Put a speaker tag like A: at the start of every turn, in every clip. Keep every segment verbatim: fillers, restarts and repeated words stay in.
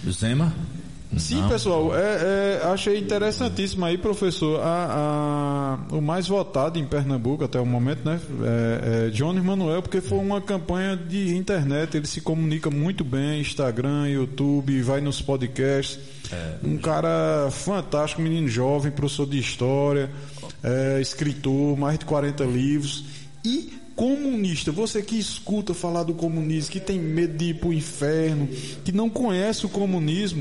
A: Zema?
B: Sim,
A: Não.
B: pessoal, é, é, achei interessantíssimo aí, professor, a, a, o mais votado em Pernambuco até o momento, né, é, é Jones Manoel, porque foi uma campanha de internet, ele se comunica muito bem, Instagram, YouTube, vai nos podcasts, é, um cara fantástico, menino jovem, professor de história, é, escritor, mais de quarenta livros, e comunista, você que escuta falar do comunismo, que tem medo de ir pro inferno, que não conhece o comunismo,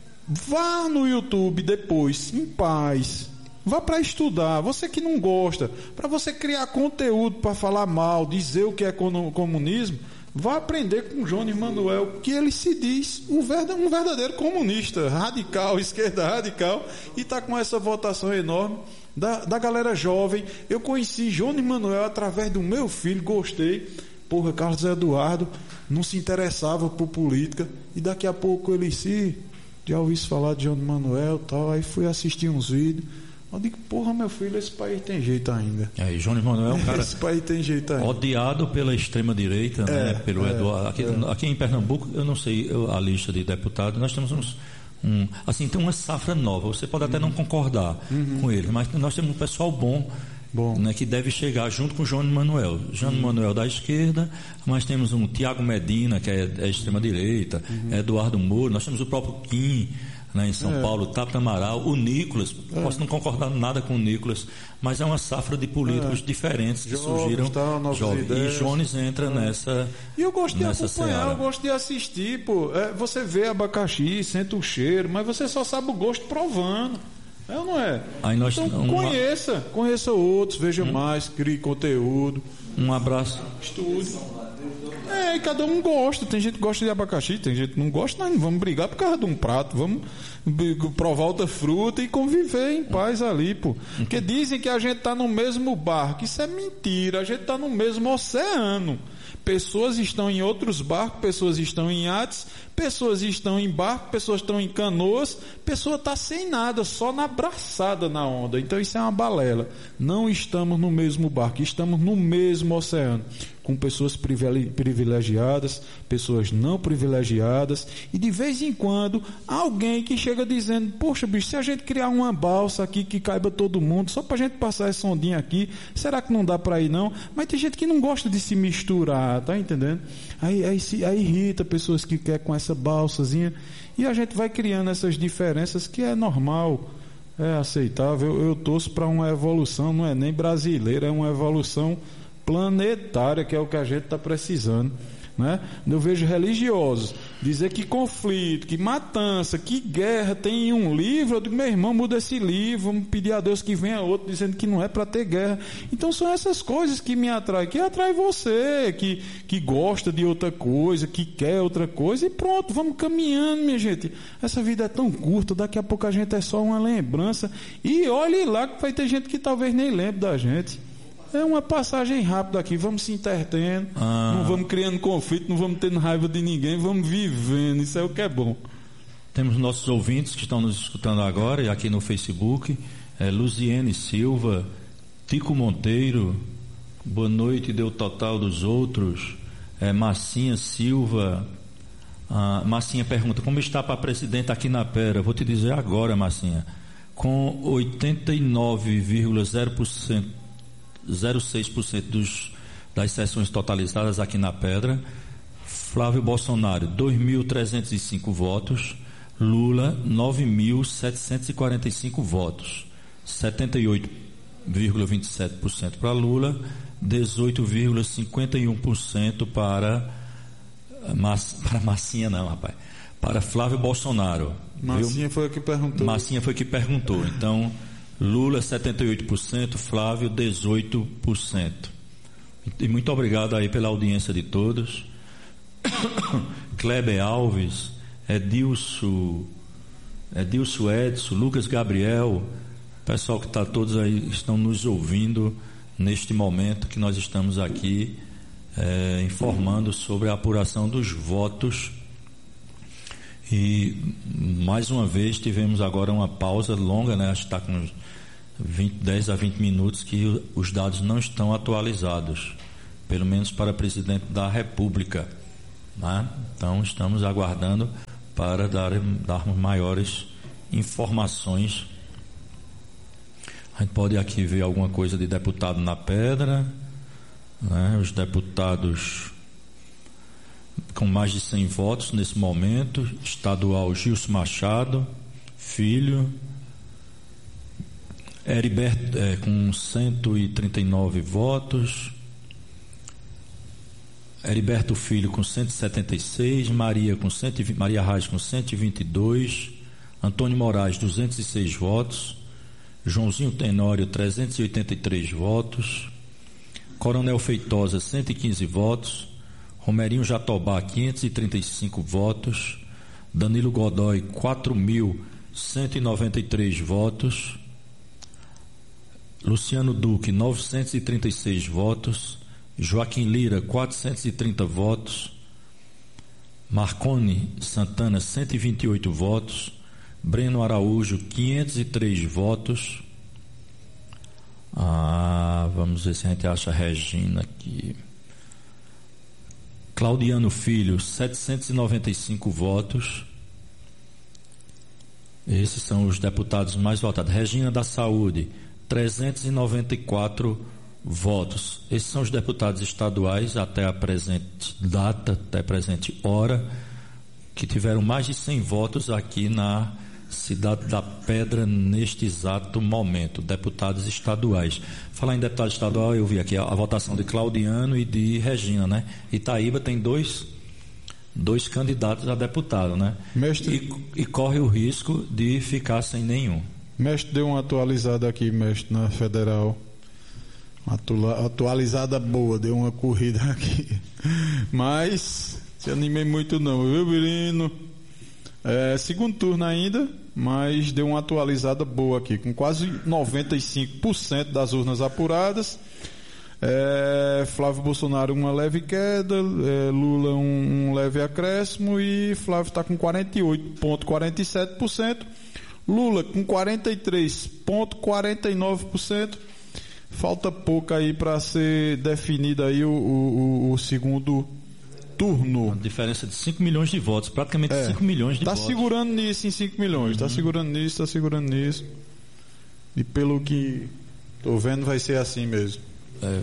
B: vá no YouTube depois, em paz. Vá para estudar. Você que não gosta, para você criar conteúdo para falar mal, dizer o que é comunismo, vá aprender com Jones Manoel, que ele se diz um verdadeiro comunista, radical, esquerda radical, e está com essa votação enorme da, da galera jovem. Eu conheci Jones Manoel através do meu filho, gostei. Porra, Carlos Eduardo não se interessava por política, e daqui a pouco ele se... já ouvi falar de Jones Manoel e tal, aí fui assistir uns vídeos, eu digo, porra, meu filho, esse país tem jeito ainda.
A: Aí, Jones Manoel é um cara
B: esse país tem jeito ainda.
A: Odiado pela extrema direita, é, né, pelo
B: é,
A: Eduardo, aqui, é. aqui em Pernambuco, eu não sei eu, a lista de deputados, nós temos uns, um, assim, tem uma safra nova, você pode até uhum. não concordar uhum. com ele, mas nós temos um pessoal bom, Bom. Né, que deve chegar junto com o Jones Manoel. Jones uhum. Manoel da esquerda, mas temos um Tiago Medina, que é, é extrema-direita, uhum. Eduardo Moro, nós temos o próprio Kim, né, em São é. Paulo, Tapa Amaral, o Nicolas, é. posso não concordar nada com o Nicolas, mas é uma safra de políticos é. diferentes que Jogos, surgiram tá, jovens. E Jones entra é. nessa.
B: E eu gosto de acompanhar,
A: seara.
B: eu gosto de assistir, pô. É, você vê abacaxi, sente o cheiro, mas você só sabe o gosto provando. É ou não é?
A: Aí nós,
B: então
A: uma...
B: conheça, conheça outros, veja hum. mais, crie conteúdo.
A: Um abraço.
B: Estude. É, e cada um gosta. Tem gente que gosta de abacaxi, tem gente que não gosta, nós não vamos brigar por causa de um prato. Vamos provar outra fruta e conviver em paz ali, pô. Porque dizem que a gente tá no mesmo barco. Isso é mentira, a gente tá no mesmo oceano. Pessoas estão em outros barcos, pessoas estão em iates, pessoas estão em barco, pessoas estão em canoas, pessoa está sem nada, só na braçada na onda. Então isso é uma balela. Não estamos no mesmo barco, estamos no mesmo oceano, com pessoas privilegiadas, pessoas não privilegiadas, e de vez em quando alguém que chega dizendo, poxa bicho, se a gente criar uma balsa aqui que caiba todo mundo, só para a gente passar essa ondinha aqui, será que não dá para ir não? Mas tem gente que não gosta de se misturar, tá entendendo? Aí, aí, aí irrita pessoas que querem com essa balsazinha, e a gente vai criando essas diferenças que é normal, é aceitável. Eu, eu torço para uma evolução, não é nem brasileira, é uma evolução planetária, que é o que a gente está precisando, né? Eu vejo religiosos dizer que conflito, que matança, que guerra tem em um livro. Eu digo, meu irmão, muda esse livro, vamos pedir a Deus que venha outro dizendo que não é para ter guerra. Então são essas coisas que me atraem, que atrai você, que, que gosta de outra coisa, que quer outra coisa, e pronto, vamos caminhando, minha gente. Essa vida é tão curta, daqui a pouco a gente é só uma lembrança, e olhe lá que vai ter gente que talvez nem lembre da gente. É uma passagem rápida aqui, vamos se entretendo, ah. não vamos criando conflito, não vamos tendo raiva de ninguém, vamos vivendo, isso é o que é bom.
A: Temos nossos ouvintes que estão nos escutando agora, e aqui no Facebook, é, Luziene Silva, Tico Monteiro, boa noite, deu total dos outros, é, Marcinha Silva, ah, Marcinha pergunta, como está para presidente aqui na Pera? Vou te dizer agora, Marcinha, com oitenta e nove vírgula zero zero seis por cento dos, das sessões totalizadas aqui na Pedra, Flávio Bolsonaro, dois mil trezentos e cinco votos, Lula, nove mil setecentos e quarenta e cinco votos, setenta e oito vírgula vinte e sete por cento para Lula, dezoito vírgula cinquenta e um por cento para, para Massinha não, rapaz, para Flávio Bolsonaro.
B: Massinha viu? Foi o que perguntou.
A: Massinha foi o que perguntou, então... Lula setenta e oito por cento, Flávio dezoito por cento. E muito obrigado aí pela audiência de todos. Kleber Alves, Edilson, Edilson Edson, Lucas Gabriel, pessoal que está todos aí, estão nos ouvindo neste momento que nós estamos aqui é, informando sobre a apuração dos votos. E mais uma vez tivemos agora uma pausa longa, né? Acho que está com vinte, dez a vinte minutos que os dados não estão atualizados, pelo menos para presidente da República, né? Então estamos aguardando para dar, darmos maiores informações. A gente pode aqui ver alguma coisa de deputado na pedra, né? Os deputados com mais de cem votos nesse momento: estadual Gilson Machado Filho, Heriberto é, com cento e trinta e nove votos, Heriberto Filho com cento e setenta e seis, Maria com cento e vinte, Maria Reis com cento e vinte e dois, Antônio Moraes duzentos e seis votos, Joãozinho Tenório trezentos e oitenta e três votos, Coronel Feitosa cento e quinze votos, Romerinho Jatobá quinhentos e trinta e cinco votos, Danilo Godoy quatro mil cento e noventa e três votos, Luciano Duque novecentos e trinta e seis votos, Joaquim Lira quatrocentos e trinta votos, Marconi Santana cento e vinte e oito votos, Breno Araújo quinhentos e três votos. Ah, vamos ver se a gente acha a Regina aqui. Claudiano Filho setecentos e noventa e cinco votos. Esses são os deputados mais votados. Regina da Saúde trezentos e noventa e quatro votos. Esses são os deputados estaduais até a presente data, até a presente hora, que tiveram mais de cem votos aqui na Cidade da Pedra neste exato momento, deputados estaduais. Falar em deputado estadual, eu vi aqui a, a votação de Claudiano e de Regina, né? Itaíba tem dois, dois candidatos a deputado, né?
B: Mestre...
A: E, e corre o risco de ficar sem nenhum.
B: Mestre, deu uma atualizada aqui, mestre, na Federal. Atula, atualizada boa, deu uma corrida aqui. Mas, se animei muito não, viu, Birino? É, segundo turno ainda, mas deu uma atualizada boa aqui, com quase noventa e cinco por cento das urnas apuradas. É, Flávio Bolsonaro uma leve queda, é, Lula um, um leve acréscimo e Flávio está com quarenta e oito vírgula quarenta e sete por cento, Lula com quarenta e três vírgula quarenta e nove por cento. Falta pouco aí para ser definido aí o, o, o segundo turno.
A: Uma diferença de cinco milhões de votos, praticamente é, cinco milhões de
B: tá
A: votos.
B: Está segurando nisso em cinco milhões, está uhum. segurando nisso, está segurando nisso. E pelo que estou vendo vai ser assim mesmo.
A: É.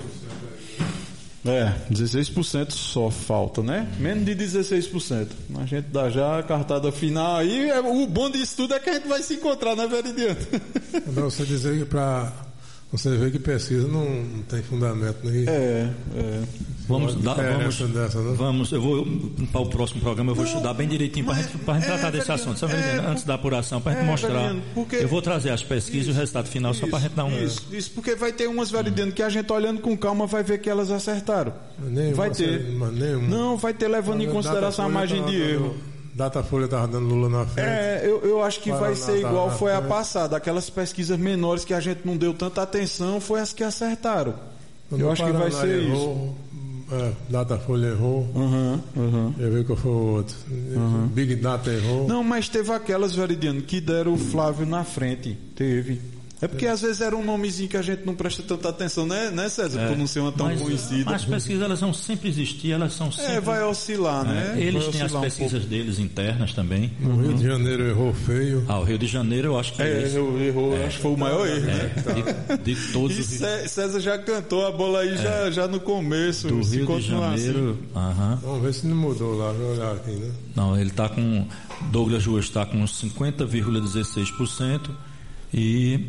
B: É, dezesseis por cento só falta, né? Menos de dezesseis por cento. A gente dá já a cartada final aí. O bom disso tudo é que a gente vai se encontrar, né, Veridiano?
C: Para você dizer que para você ver que pesquisa não, não tem fundamento, né?
B: É, é.
A: Vamos, dá, vamos,
C: dessa, né?
A: vamos, eu vou para o próximo programa, eu vou não, estudar bem direitinho para a gente, pra gente é, tratar desse é, assunto, sabe, é, antes da apuração, para a gente é, mostrar. Porque, eu vou trazer as pesquisas isso, e o resultado final isso, só para a gente dar um.
B: Isso, isso, porque vai ter umas, Veridiano, hum. que a gente olhando com calma vai ver que elas acertaram.
C: Nenhuma,
B: vai ter.
C: Nenhuma.
B: Não, vai ter levando em consideração a margem de erro.
C: Datafolha estava dando Lula na frente.
B: É, eu, eu acho que vai ser igual foi a
C: frente.
B: passada. Aquelas pesquisas menores que a gente não deu tanta atenção foi as que acertaram.
C: Quando
B: eu acho que vai ser
C: errou, isso. É, Datafolha errou.
B: Uhum, uhum.
C: Eu vi que foi o outro. Uhum. Big Data errou.
B: Não, mas teve aquelas, Veridiano, que deram o Flávio na frente. Teve. É porque às vezes era um nomezinho que a gente não presta tanta atenção, né, né César? É, por não ser uma tão
A: mas,
B: conhecida.
A: Mas as pesquisas, elas vão sempre existir, elas são sempre...
B: É, vai oscilar,
A: é,
B: né?
A: Eles
B: vai
A: têm as pesquisas um deles internas também.
C: O uhum. Rio de Janeiro errou feio.
A: Ah, o Rio de Janeiro eu acho que...
B: É, esse, errou, é, acho que foi o maior erro,
A: é,
B: né?
A: De, de todos
B: e
A: os...
B: César já cantou a bola aí é, já, já no começo.
A: Do Rio de Janeiro...
B: Assim.
A: Uh-huh.
C: Vamos ver se não mudou lá, vou olhar aqui, né?
A: Não, ele está com... Douglas Ruas está com cinquenta vírgula dezesseis por cento e...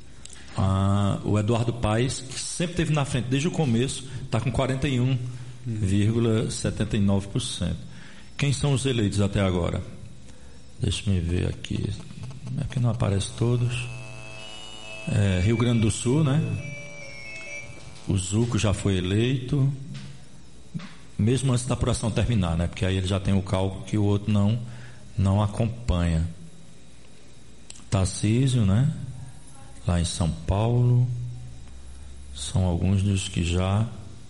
A: Ah, o Eduardo Paes, que sempre esteve na frente desde o começo, está com quarenta e um vírgula setenta e nove por cento. Quem são os eleitos até agora? Deixa eu ver aqui. Aqui não aparece todos. É, Rio Grande do Sul, né? O Zuco já foi eleito, mesmo antes da apuração terminar, né? Porque aí ele já tem o cálculo que o outro não, não acompanha. Tarcísio, né? Lá em São Paulo, são alguns dos que já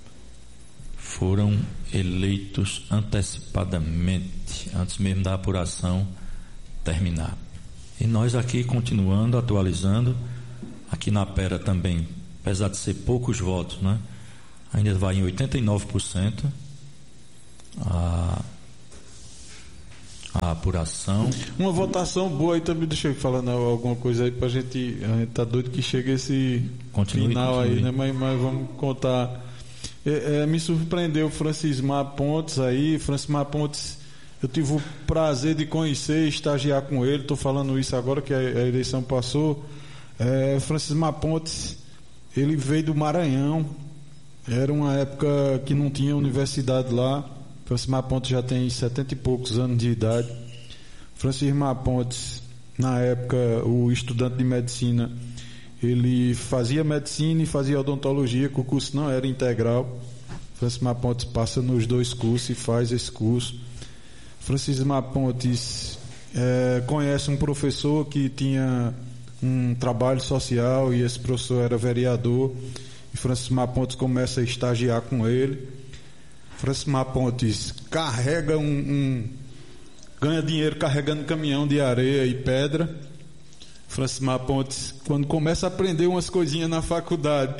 A: foram eleitos antecipadamente, antes mesmo da apuração terminar. E nós aqui continuando, atualizando, aqui na Pera também, apesar de ser poucos votos, né? Ainda vai em oitenta e nove por cento. A, a apuração.
B: Uma votação boa aí também, deixa eu falar não, alguma coisa aí pra gente, a gente tá doido que chegue esse continue, final continue. aí, né? Mas, mas vamos contar. É, é, me surpreendeu o Francismar Pontes aí, Francismar Pontes, eu tive o prazer de conhecer, estagiar com ele, tô falando isso agora que a, a eleição passou. É, Francismar Pontes, ele veio do Maranhão, era uma época que não tinha universidade lá. Francismar Pontes já tem setenta e poucos anos de idade. Francismar Pontes, na época, o estudante de medicina, ele fazia medicina e fazia odontologia, que o curso não era integral. Francismar Pontes passa nos dois cursos e faz esse curso. Francismar Pontes é, conhece um professor que tinha um trabalho social e esse professor era vereador. E Francismar Pontes começa a estagiar com ele. Francismar Pontes carrega um, um ganha dinheiro carregando caminhão de areia e pedra. Francismar Pontes, quando começa a aprender umas coisinhas na faculdade,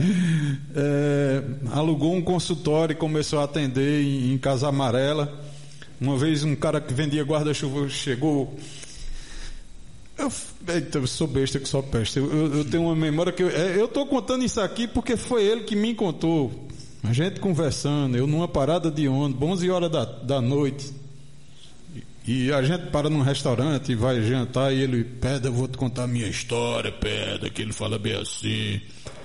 B: é, alugou um consultório e começou a atender em, em Casa Amarela. Uma vez um cara que vendia guarda-chuva chegou. Eu, eita, eu sou besta que só peste. Eu, eu, eu tenho uma memória que eu, eu tô contando isso aqui porque foi ele que me contou. A gente conversando, eu numa parada de ônibus, onze horas da, da noite, e, e a gente para num restaurante e vai jantar, e ele, Pedra, eu vou te contar a minha história, Pedra, que ele fala bem assim.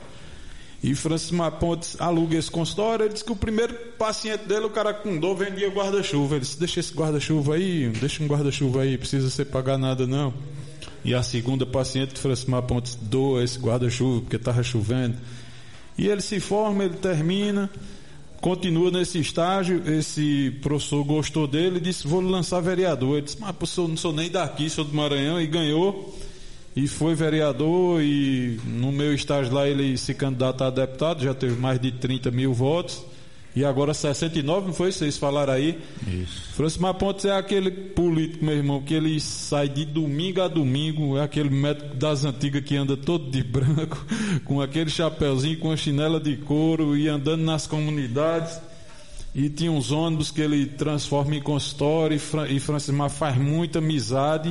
B: E Francismar Pontes aluga esse consultório. Ele disse que o primeiro paciente dele, o cara com dor, vendia guarda-chuva. Ele disse, deixa esse guarda-chuva aí, deixa um guarda-chuva aí, precisa você pagar nada não. E a segunda paciente que Francismar Pontes doa esse guarda-chuva, porque estava chovendo. E ele se forma, ele termina, continua nesse estágio. Esse professor gostou dele e disse, vou lançar vereador. Ele disse, mas professor, não sou nem daqui, sou do Maranhão. E ganhou, e foi vereador. E no meu estágio lá ele se candidata a deputado, já teve mais de trinta mil votos. E agora sessenta e nove, não foi? Vocês falaram aí? Isso. Francismar Pontes é aquele político, meu irmão, que ele sai de domingo a domingo, é aquele médico das antigas que anda todo de branco, com aquele chapeuzinho, com a chinela de couro e andando nas comunidades. E tinha uns ônibus que ele transforma em consultório, e Francismar faz muita amizade.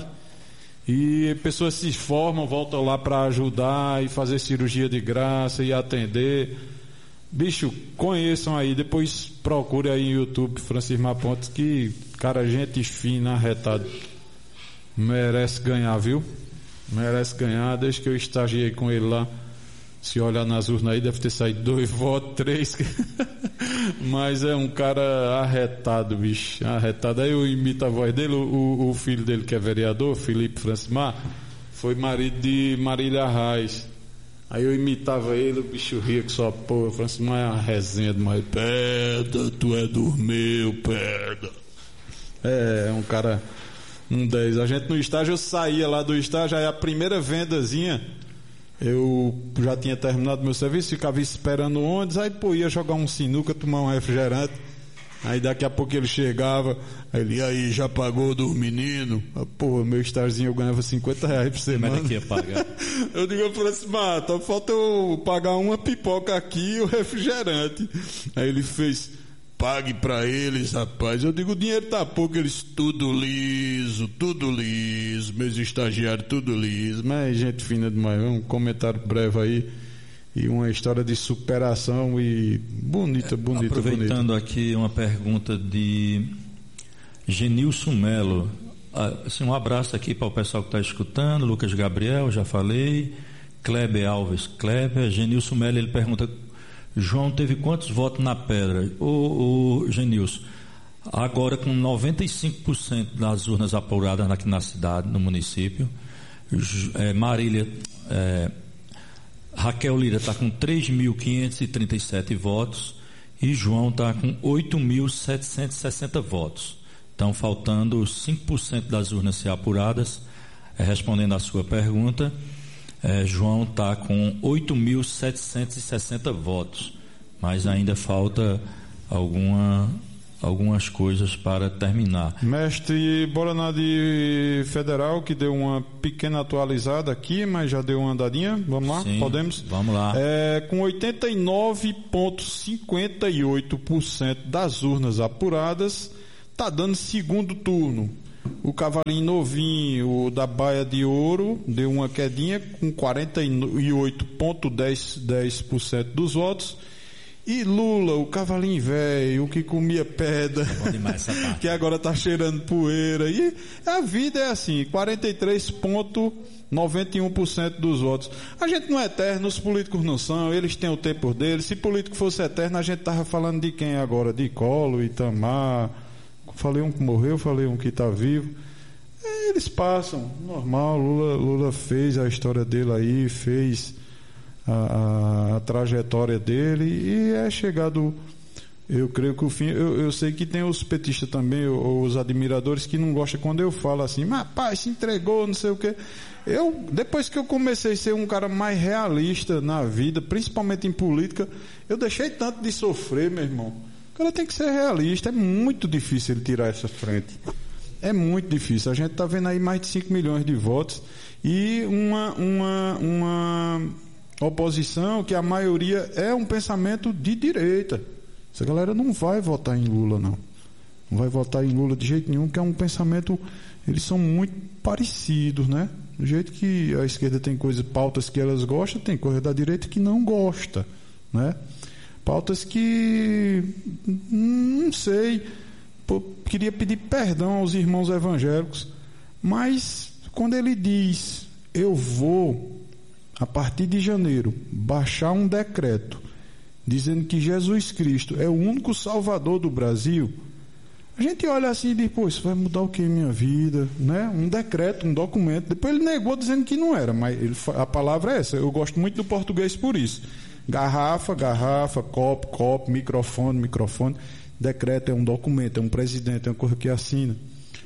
B: E pessoas se formam, voltam lá para ajudar e fazer cirurgia de graça e atender. Bicho, conheçam aí, depois procure aí no YouTube Francismar Pontes, que cara, gente fina, arretado, merece ganhar, viu? Merece ganhar. Desde que eu estagiei com ele lá, se olhar nas urnas aí, deve ter saído dois votos, três. Mas é um cara arretado, bicho, arretado. Aí eu imito a voz dele. O, o filho dele, que é vereador, Felipe Francismar, foi marido de Marília Reis. Aí eu imitava ele, o bicho ria que só porra. Francismar é uma resenha demais. Pedra, tu é dormiu, pedra. É, é um cara, um dez. A gente no estágio, eu saía lá do estágio, aí a primeira vendazinha, eu já tinha terminado meu serviço, ficava esperando o ônibus, aí pô, ia jogar um sinuca, tomar um refrigerante. Aí daqui a pouco ele chegava, aí ele, aí, já pagou dos meninos? Ah, pô, meu estágiozinho eu ganhava cinquenta reais por semana.
A: Como é que ia pagar?
B: Eu digo, eu falei assim, mas tá, falta eu pagar uma pipoca aqui e o refrigerante. Aí ele fez, pague pra eles, rapaz. Eu digo, o dinheiro tá pouco. Eles, tudo liso, tudo liso, meus estagiários, tudo liso. Mas gente fina demais, um comentário breve aí. E uma história de superação e bonita, bonita,
A: Aproveitando
B: bonita.
A: aqui uma pergunta de Genilson Melo. Assim, um abraço aqui para o pessoal que está escutando. Lucas Gabriel, já falei. Kleber Alves, Kleber. Genilson Melo, ele pergunta, João teve quantos votos na pedra? Ô, ô Genilson, agora com noventa e cinco por cento das urnas apuradas aqui na cidade, no município, é, Marília... É, Raquel Lira está com três mil quinhentos e trinta e sete votos e João está com oito mil setecentos e sessenta votos. Estão faltando cinco por cento das urnas ser apuradas. É, respondendo à sua pergunta, é, João está com oito mil setecentos e sessenta votos, mas ainda falta alguma... algumas coisas para terminar.
B: Mestre, bora na de federal, que deu uma pequena atualizada aqui, mas já deu uma andadinha. Vamos lá?
A: Sim,
B: podemos?
A: Vamos lá.
B: É, com oitenta e nove vírgula cinquenta e oito por cento das urnas apuradas, está dando segundo turno. O cavalinho novinho, o da Baía de Ouro, deu uma quedinha com quarenta e oito vírgula dez por cento dos votos. E Lula, o cavalinho velho, o que comia pedra, que agora tá cheirando poeira. E a vida é assim, quarenta e três vírgula noventa e um por cento dos votos. A gente não é eterno, os políticos não são, eles têm o tempo deles. Se político fosse eterno, a gente tava falando de quem agora? De Collor, Itamar. Falei um que morreu, falei um que está vivo. Eles passam, normal. Lula, Lula fez a história dele aí, fez a, a, a trajetória dele e é chegado, eu creio que o fim. Eu, eu sei que tem os petistas também, os admiradores que não gostam quando eu falo assim, mas pai, se entregou, não sei o quê. Eu, depois que eu comecei a ser um cara mais realista na vida, principalmente em política, eu deixei tanto de sofrer, meu irmão. O cara tem que ser realista, é muito difícil ele tirar essa frente. É muito difícil. A gente está vendo aí mais de cinco milhões de votos e uma, uma, uma oposição que a maioria é um pensamento de direita. Essa galera não vai votar em Lula, não. Não vai votar em Lula de jeito nenhum, que é um pensamento... Eles são muito parecidos, né? Do jeito que a esquerda tem coisas, pautas que elas gostam, tem coisa da direita que não gosta, né? Pautas que, não sei, pô, queria pedir perdão aos irmãos evangélicos, mas quando ele diz, eu vou, a partir de janeiro, baixar um decreto, dizendo que Jesus Cristo é o único salvador do Brasil, a gente olha assim e diz, pô, isso vai mudar o que em minha vida, né? Um decreto, um documento. Depois ele negou dizendo que não era, mas ele, a palavra é essa, eu gosto muito do português por isso. Garrafa, garrafa, copo, copo, microfone, microfone. Decreto é um documento, é um presidente, é uma coisa que assina.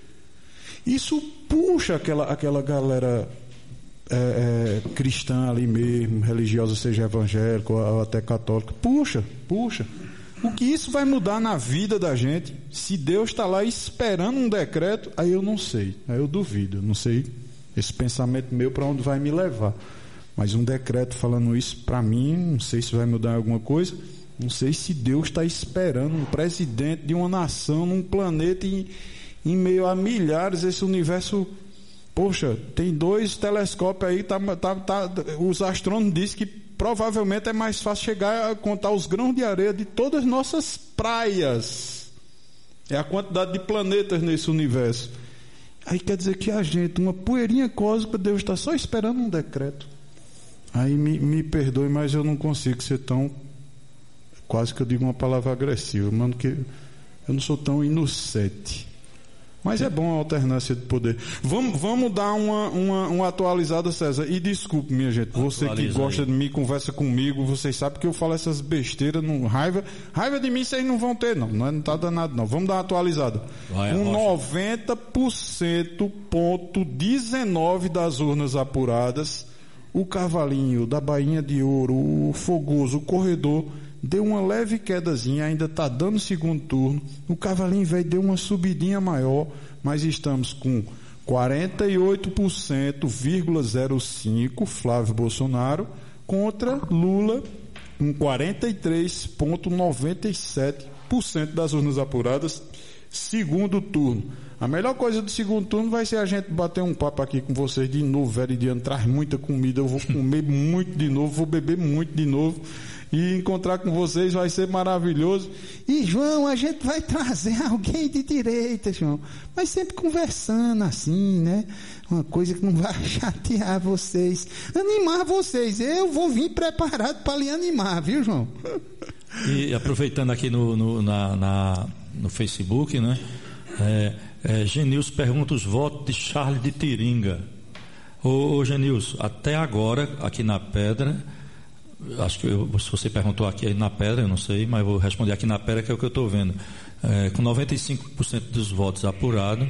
B: Isso puxa aquela, aquela galera é, é, cristã ali mesmo, religiosa, seja evangélica ou até católica. Puxa, puxa. O que isso vai mudar na vida da gente? Se Deus está lá esperando um decreto, aí eu não sei, aí eu duvido, eu não sei esse pensamento meu para onde vai me levar. Mas um decreto falando isso, para mim, não sei se vai mudar alguma coisa, não sei se Deus está esperando um presidente de uma nação, num planeta em, em meio a milhares, esse universo, poxa, tem dois telescópios aí, tá, tá, tá, os astrônomos dizem que provavelmente é mais fácil chegar a contar os grãos de areia de todas as nossas praias. É a quantidade de planetas nesse universo. Aí quer dizer que a gente, uma poeirinha cósmica, Deus está só esperando um decreto. Aí me, me perdoe, mas eu não consigo ser tão, quase que eu digo uma palavra agressiva, mano, que eu não sou tão inocente. Mas é bom a alternância de poder. Vamos, vamos dar uma, uma, uma atualizada, César. E desculpe, minha gente, você Atualiza que gosta aí. de mim, conversa comigo, vocês sabem que eu falo essas besteiras, não, raiva, raiva de mim vocês não vão ter, não. Não está danado, não. Vamos dar uma atualizada. Vai, Com noventa por cento ponto dezenove das urnas apuradas, o cavalinho da Bainha de Ouro, o fogoso, o corredor, deu uma leve quedazinha, ainda está dando segundo turno. O cavalinho velho deu uma subidinha maior, mas estamos com quarenta e oito por cento vírgula zero cinco Flávio Bolsonaro contra Lula com quarenta e três vírgula noventa e sete por cento das urnas apuradas, segundo turno. A melhor coisa do segundo turno vai ser a gente bater um papo aqui com vocês de novo, Veridiano, traz muita comida, eu vou comer muito de novo, vou beber muito de novo. E encontrar com vocês vai ser maravilhoso. E, João, a gente vai trazer alguém de direita, João. Mas sempre conversando assim, né? Uma coisa que não vai chatear vocês. Animar vocês. Eu vou vir preparado para lhe animar, viu, João?
A: E aproveitando aqui no, no, na, na, no Facebook, né? É, é, Genilson pergunta os votos de Charles de Tiringa. Ô, ô Genilson, até agora, aqui na Pedra... Acho que eu, se você perguntou aqui na Pedra, eu não sei, mas vou responder aqui na Pedra, que é o que eu estou vendo. É, com noventa e cinco por cento dos votos apurados,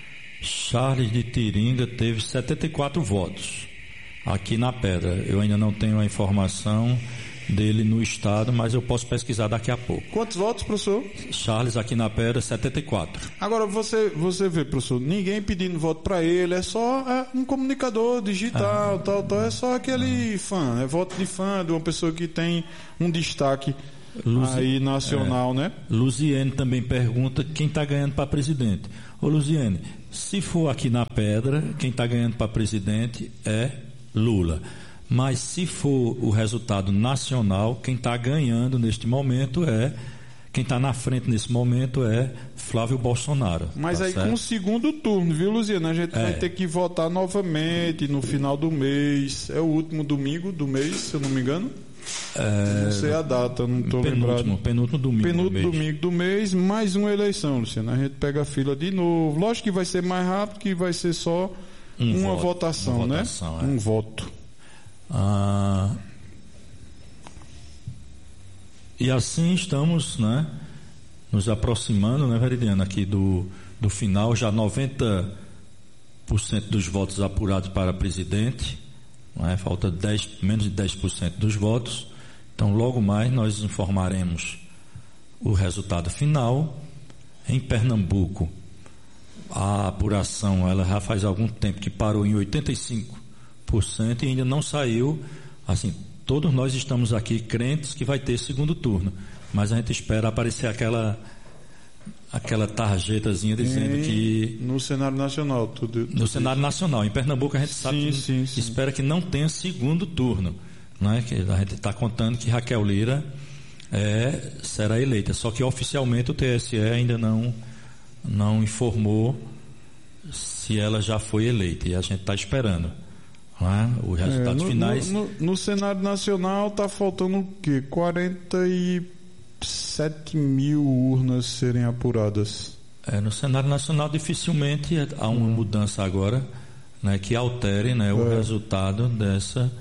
A: Charles de Tiringa teve setenta e quatro votos aqui na Pedra. Eu ainda não tenho a informação dele no estado, mas eu posso pesquisar daqui a pouco.
B: Quantos votos, professor?
A: Charles aqui na Pedra, setenta e quatro.
B: Agora você, você vê, professor, ninguém pedindo voto para ele, é só é, um comunicador digital, ah, tal, tal, é só aquele fã, é voto de fã de uma pessoa que tem um destaque
A: Luzi...
B: aí nacional,
A: é.
B: né?
A: Luziene também pergunta quem está ganhando para presidente. Ô Luziene, se for aqui na Pedra, quem está ganhando para presidente é Lula. Mas se for o resultado nacional, quem está ganhando neste momento é, quem está na frente nesse momento é Flávio Bolsonaro.
B: Mas
A: tá
B: aí
A: certo?
B: com o segundo turno, viu, Luziane? A gente é. vai ter que votar novamente no final do mês. É o último domingo do mês, se eu não me engano. É, não sei a data, não estou lembrado.
A: Penúltimo domingo
B: Penúltimo
A: do mês.
B: domingo do mês, mais uma eleição, Luciano. A gente pega a fila de novo. Lógico que vai ser mais rápido, que vai ser só
A: um
B: uma
A: voto,
B: votação,
A: uma
B: né?
A: votação, é.
B: Um voto.
A: Ah, e assim estamos, né, nos aproximando, né, Veridiana, aqui do, do final, já noventa por cento dos votos apurados para presidente. É? Falta dez, menos de dez por cento dos votos. Então logo mais nós informaremos o resultado final. Em Pernambuco a apuração ela já faz algum tempo que parou em oitenta e cinco por cento e ainda não saiu. Assim, todos nós estamos aqui crentes que vai ter segundo turno, mas a gente espera aparecer aquela aquela tarjetazinha dizendo
B: em,
A: que
B: no cenário nacional tudo, tudo
A: no cenário nacional. Em Pernambuco a gente sabe
B: sim,
A: que
B: sim, sim.
A: espera que não tenha segundo turno, né? Que a gente está contando que Raquel Lira é, será eleita, só que oficialmente o T S E ainda não não informou se ela já foi eleita e a gente está esperando, né, os resultados
B: é, no,
A: finais.
B: No, no, no cenário nacional está faltando o quê? quarenta e sete mil urnas serem apuradas.
A: É, no cenário nacional dificilmente há uma hum. mudança agora, né, que altere, né, o é. resultado dessa,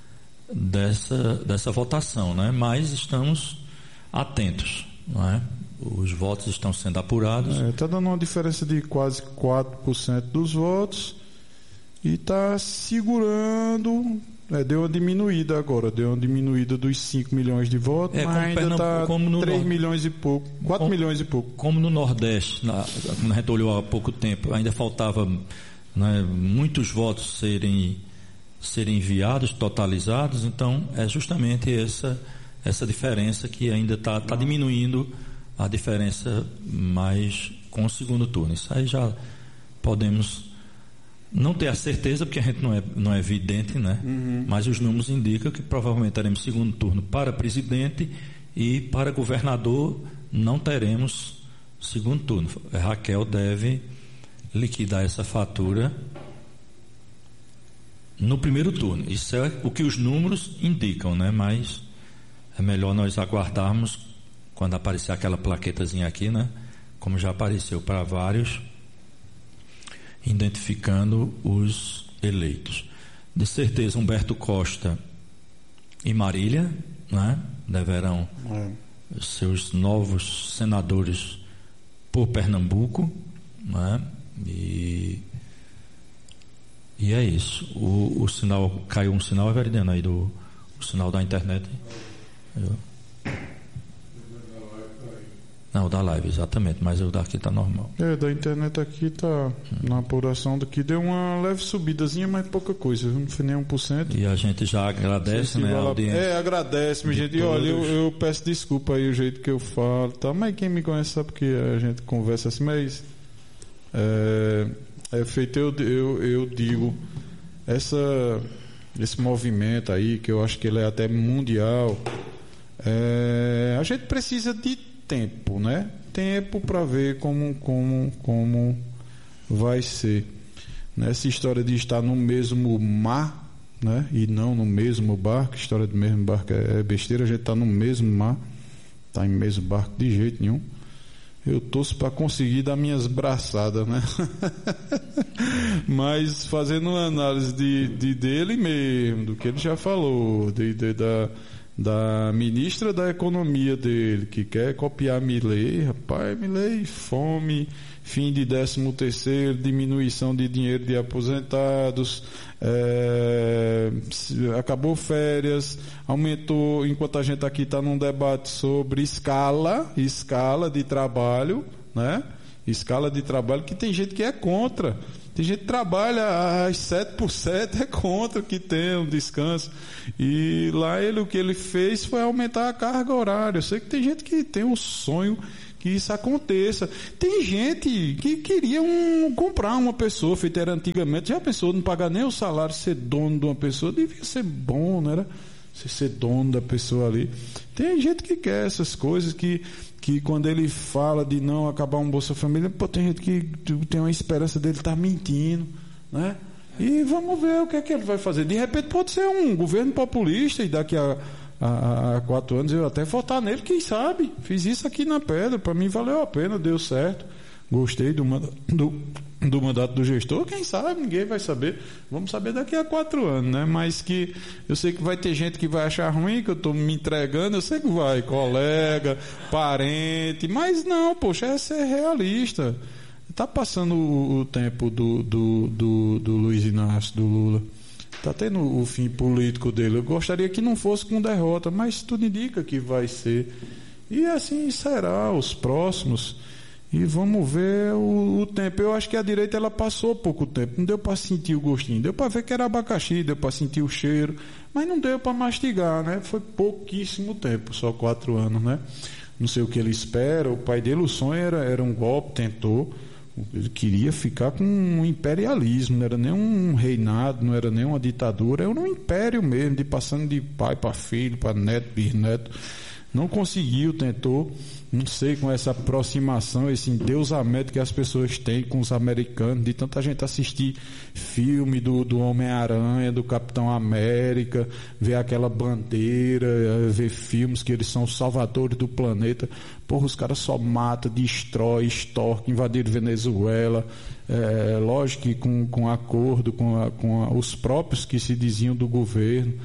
A: dessa, dessa votação, né? Mas estamos atentos, né? Os votos estão sendo apurados.
B: Está é, dando uma diferença de quase quatro por cento dos votos e está segurando. É, deu uma diminuída agora, deu uma diminuída dos cinco milhões de votos, é, mas ainda está três
A: no,
B: milhões e pouco, quatro milhões e pouco.
A: Como no Nordeste, na, quando a gente olhou há pouco tempo, ainda faltava, né, muitos votos serem, serem enviados, totalizados, então é justamente essa, essa diferença que ainda está tá diminuindo a diferença mais com o segundo turno. Isso aí já podemos não ter a certeza, porque a gente não é, não é evidente, né? Uhum. Mas os números indicam que provavelmente teremos segundo turno para presidente e para governador não teremos segundo turno. A Raquel deve liquidar essa fatura no primeiro turno. Isso é o que os números indicam, né? Mas é melhor nós aguardarmos quando aparecer aquela plaquetazinha aqui, né? Como já apareceu para vários, identificando os eleitos. De certeza, Humberto Costa e Marília, né, deverão é. seus novos senadores por Pernambuco, né, e, e é isso. O, o sinal, caiu um sinal, é Veridiano, aí do o sinal da internet. Eu, Não, da live, exatamente, mas o daqui está normal.
B: É, da internet aqui está hum. na apuração daqui, deu uma leve subidazinha, mas pouca coisa, não foi nem um por cento.
A: E a gente já agradece, né, a audiência.
B: É, agradece, minha gente. E olha, eu, eu peço desculpa aí o jeito que eu falo, tá? Mas quem me conhece sabe que a gente conversa assim, mas é, é feito, eu, eu, eu digo, essa, esse movimento aí, que eu acho que ele é até mundial, é, a gente precisa de tempo, né? Tempo para ver como, como, como vai ser. Nessa história de estar no mesmo mar, né? E não no mesmo barco, história do mesmo barco é besteira, a gente está no mesmo mar, está em mesmo barco de jeito nenhum. Eu torço para conseguir dar minhas braçadas, né? Mas fazendo uma análise de, de dele mesmo, do que ele já falou, de, de, da da ministra da economia dele, que quer copiar Milei, rapaz, Milei, fome, fim de décimo terceiro, diminuição de dinheiro de aposentados, é, acabou férias, aumentou, enquanto a gente aqui está num debate sobre escala, escala de trabalho, né? Escala de trabalho, que tem gente que é contra. Tem gente que trabalha às sete por sete, é contra que tenha um descanso. E lá ele, o que ele fez foi aumentar a carga horária. Eu sei que tem gente que tem um sonho que isso aconteça. Tem gente que queria um, comprar uma pessoa, feito era antigamente. Já pensou, não pagar nem o salário, ser dono de uma pessoa? Devia ser bom, não era? Você ser dono da pessoa ali. Tem gente que quer essas coisas, que, que quando ele fala de não acabar um Bolsa Família, pô, tem gente que tem uma esperança dele estar mentindo, né? E vamos ver o que é que ele vai fazer. De repente pode ser um governo populista e daqui a Há, há quatro anos eu até votar nele, quem sabe? Fiz isso aqui na Pedra, para mim valeu a pena, deu certo. Gostei do, do, do mandato do gestor, quem sabe? Ninguém vai saber. Vamos saber daqui a quatro anos, né? Mas que eu sei que vai ter gente que vai achar ruim, que eu estou me entregando, eu sei que vai, colega, parente, mas não, poxa, é ser realista. Está passando o, o tempo do, do, do, do Luiz Inácio, do Lula. Está tendo o fim político dele. Eu gostaria que não fosse com derrota, mas tudo indica que vai ser. E assim será os próximos. E vamos ver o, o tempo. Eu acho que a direita ela passou pouco tempo. Não deu para sentir o gostinho. Deu para ver que era abacaxi, deu para sentir o cheiro, mas não deu para mastigar, né? Foi pouquíssimo tempo, só quatro anos, né? Não sei o que ele espera. O pai dele, o sonho era, era um golpe, tentou. Ele queria ficar com um imperialismo, não era nem um reinado, não era nem uma ditadura, era um império mesmo, de passando de pai para filho, para neto, bisneto. Não conseguiu, tentou, não sei, com essa aproximação, esse endeusamento que as pessoas têm com os americanos, de tanta gente assistir filme do, do Homem-Aranha, do Capitão América, ver aquela bandeira, ver filmes que eles são os salvadores do planeta. Porra, os caras só matam, destrói, extorquem, invadiram Venezuela, é, lógico que com, com acordo com, a, com a, os próprios que se diziam do governo.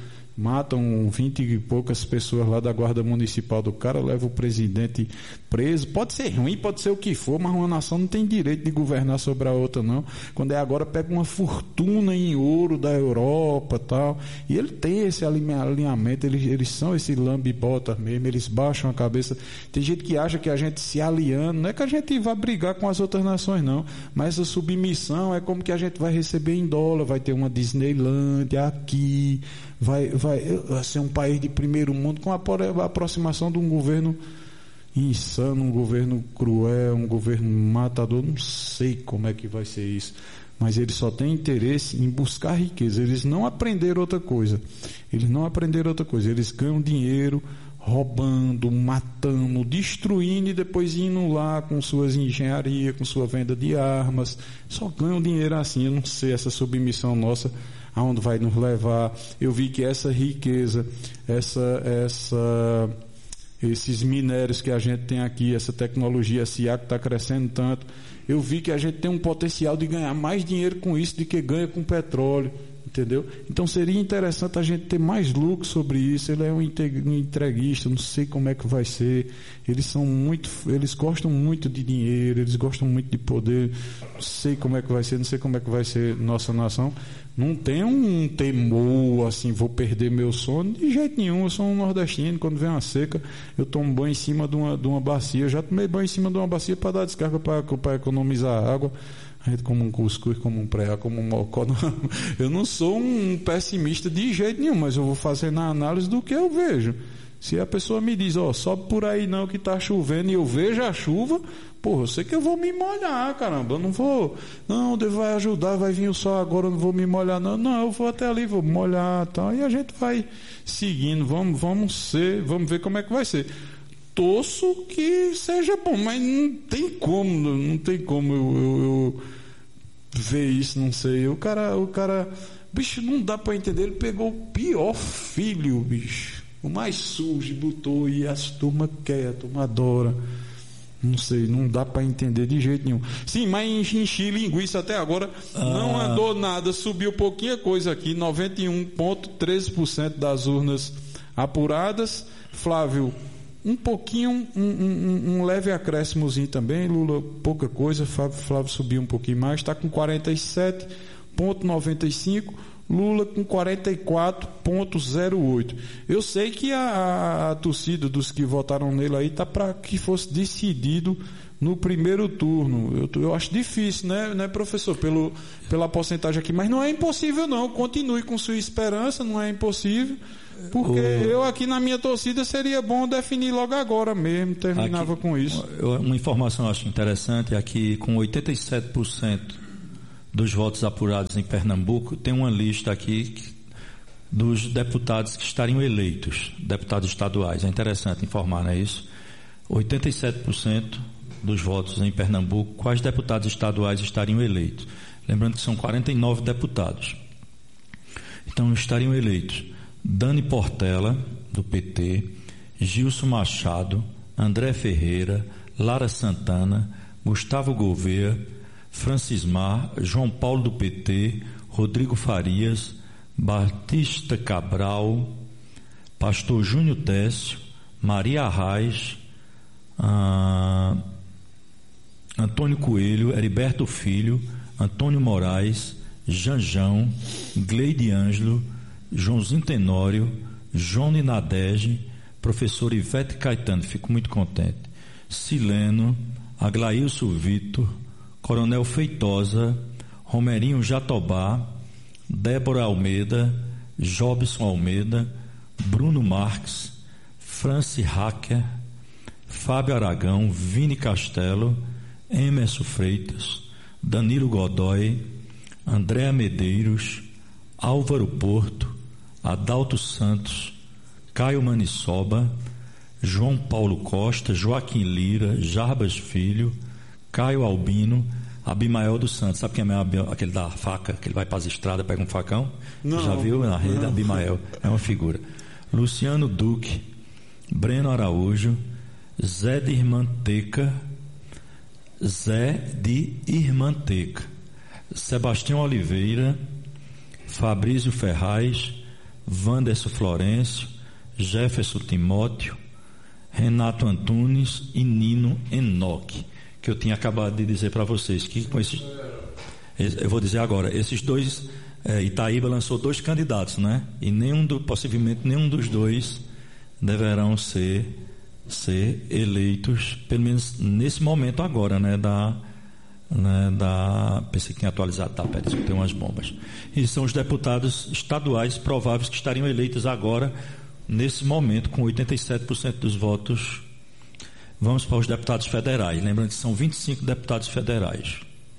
B: Matam vinte e poucas pessoas lá da guarda municipal do cara, leva o presidente preso. Pode ser ruim, pode ser o que for, mas uma nação não tem direito de governar sobre a outra, não. Quando é agora, pega uma fortuna em ouro da Europa e tal. E ele tem esse alinhamento, eles, eles são esse lambe-bota mesmo, eles baixam a cabeça. Tem gente que acha que a gente se aliando, não é que a gente vai brigar com as outras nações, não. Mas essa submissão é como que a gente vai receber em dólar, vai ter uma Disneylândia aqui, vai, vai ser um país de primeiro mundo com a aproximação de um governo insano, um governo cruel, um governo matador. Não sei como é que vai ser isso, mas eles só têm interesse em buscar riqueza. Eles não aprenderam outra coisa, eles não aprenderam outra coisa, eles ganham dinheiro roubando, matando, destruindo e depois indo lá com suas engenharias, com sua venda de armas. Só ganham dinheiro assim. Eu não sei essa submissão nossa aonde vai nos levar. Eu vi que essa riqueza, essa, essa, esses minérios que a gente tem aqui, essa tecnologia S I A que está crescendo tanto, eu vi que a gente tem um potencial de ganhar mais dinheiro com isso do que ganha com petróleo, entendeu? Então seria interessante a gente ter mais lucro sobre isso. Ele é um entreguista, não sei como é que vai ser. Eles são muito, eles gostam muito de dinheiro, eles gostam muito de poder. Não sei como é que vai ser, não sei como é que vai ser nossa nação. Não tem um temor assim, vou perder meu sono, de jeito nenhum. Eu sou um nordestino, quando vem uma seca, eu tomo banho em cima de uma, de uma bacia. Eu já tomei banho em cima de uma bacia para dar descarga, para economizar água. A gente como um cuscuz, como um preá, como um mocó. Eu não sou um pessimista de jeito nenhum, mas eu vou fazer na análise do que eu vejo. Se a pessoa me diz, ó, oh, sobe por aí não que tá chovendo, e eu vejo a chuva, porra, eu sei que eu vou me molhar, caramba. Eu não vou, não, Deus vai ajudar, vai vir o sol agora, eu não vou me molhar, não. Não, eu vou até ali, vou molhar e tal. E a gente vai seguindo, vamos, vamos ser, vamos ver como é que vai ser. Torço que seja bom, mas não tem como, não tem como eu, eu, eu ver isso, não sei. O cara, o cara, bicho, não dá pra entender. Ele pegou o pior filho, bicho, o mais sujo, botou, e as turma quer, a turma adora. Não sei, não dá pra entender de jeito nenhum. Sim, mas enchi linguiça até agora, ah. não andou nada, subiu pouquinha coisa aqui, noventa e um vírgula treze por cento das urnas apuradas. Flávio, um pouquinho, um, um, um leve acréscimozinho também. Lula, pouca coisa. Flávio, Flávio subiu um pouquinho mais, está com quarenta e sete vírgula noventa e cinco. Lula com quarenta e quatro vírgula zero oito. Eu sei que a, a, a torcida dos que votaram nele aí está para que fosse decidido no primeiro turno. Eu, eu acho difícil, né, né professor, pelo, pela porcentagem aqui, mas não é impossível não, continue com sua esperança, não é impossível, porque o... eu aqui na minha torcida seria bom definir logo agora mesmo, terminava aqui, com isso.
A: Uma informação que eu acho interessante é que com oitenta e sete por cento dos votos apurados em Pernambuco, tem uma lista aqui dos deputados que estariam eleitos, deputados estaduais. É interessante informar, não é isso? oitenta e sete por cento dos votos em Pernambuco, quais deputados estaduais estariam eleitos? Lembrando que são quarenta e nove deputados. Então estariam eleitos Dani Portela, do P T, Gilson Machado, André Ferreira, Lara Santana, Gustavo Gouveia, Francismar, João Paulo do P T, Rodrigo Farias, Batista Cabral, Pastor Júnior Técio, Maria Arraes, ah, Antônio Coelho, Heriberto Filho, Antônio Moraes, Janjão, Gleide Ângelo, Joãozinho Tenório, Johnny Nadege, professor Ivete Caetano, fico muito contente, Sileno, Aglailson Vitor, Coronel Feitosa, Romerinho Jatobá, Débora Almeida, Jobson Almeida, Bruno Marques, Franci Hacker, Fábio Aragão, Vini Castelo, Emerson Freitas, Danilo Godoy, Andréa Medeiros, Álvaro Porto, Adalto Santos, Caio Manissoba, João Paulo Costa, Joaquim Lira, Jarbas Filho, Caio Albino, Abimael dos Santos. Sabe quem é aquele da faca, que ele vai para as estradas, pega um facão? Não, já viu na rede? Não. Abimael, é uma figura. Luciano Duque, Breno Araújo, Zé de Irmanteca, Zé de Irmanteca, Sebastião Oliveira, Fabrício Ferraz, Wanderson Florencio, Jefferson Timóteo, Renato Antunes e Nino Enoque, que eu tinha acabado de dizer para vocês que com esses, eu vou dizer agora, esses dois, é, Itaíba lançou dois candidatos, né? E nenhum do, possivelmente nenhum dos dois deverão ser ser eleitos, pelo menos nesse momento agora, né? Da Né, da, pensei que tinha atualizado, tá, pera, tem umas bombas. E são os deputados estaduais prováveis que estariam eleitos agora, nesse momento, com oitenta e sete por cento dos votos. Vamos para os deputados federais, lembrando que são vinte e cinco deputados federais.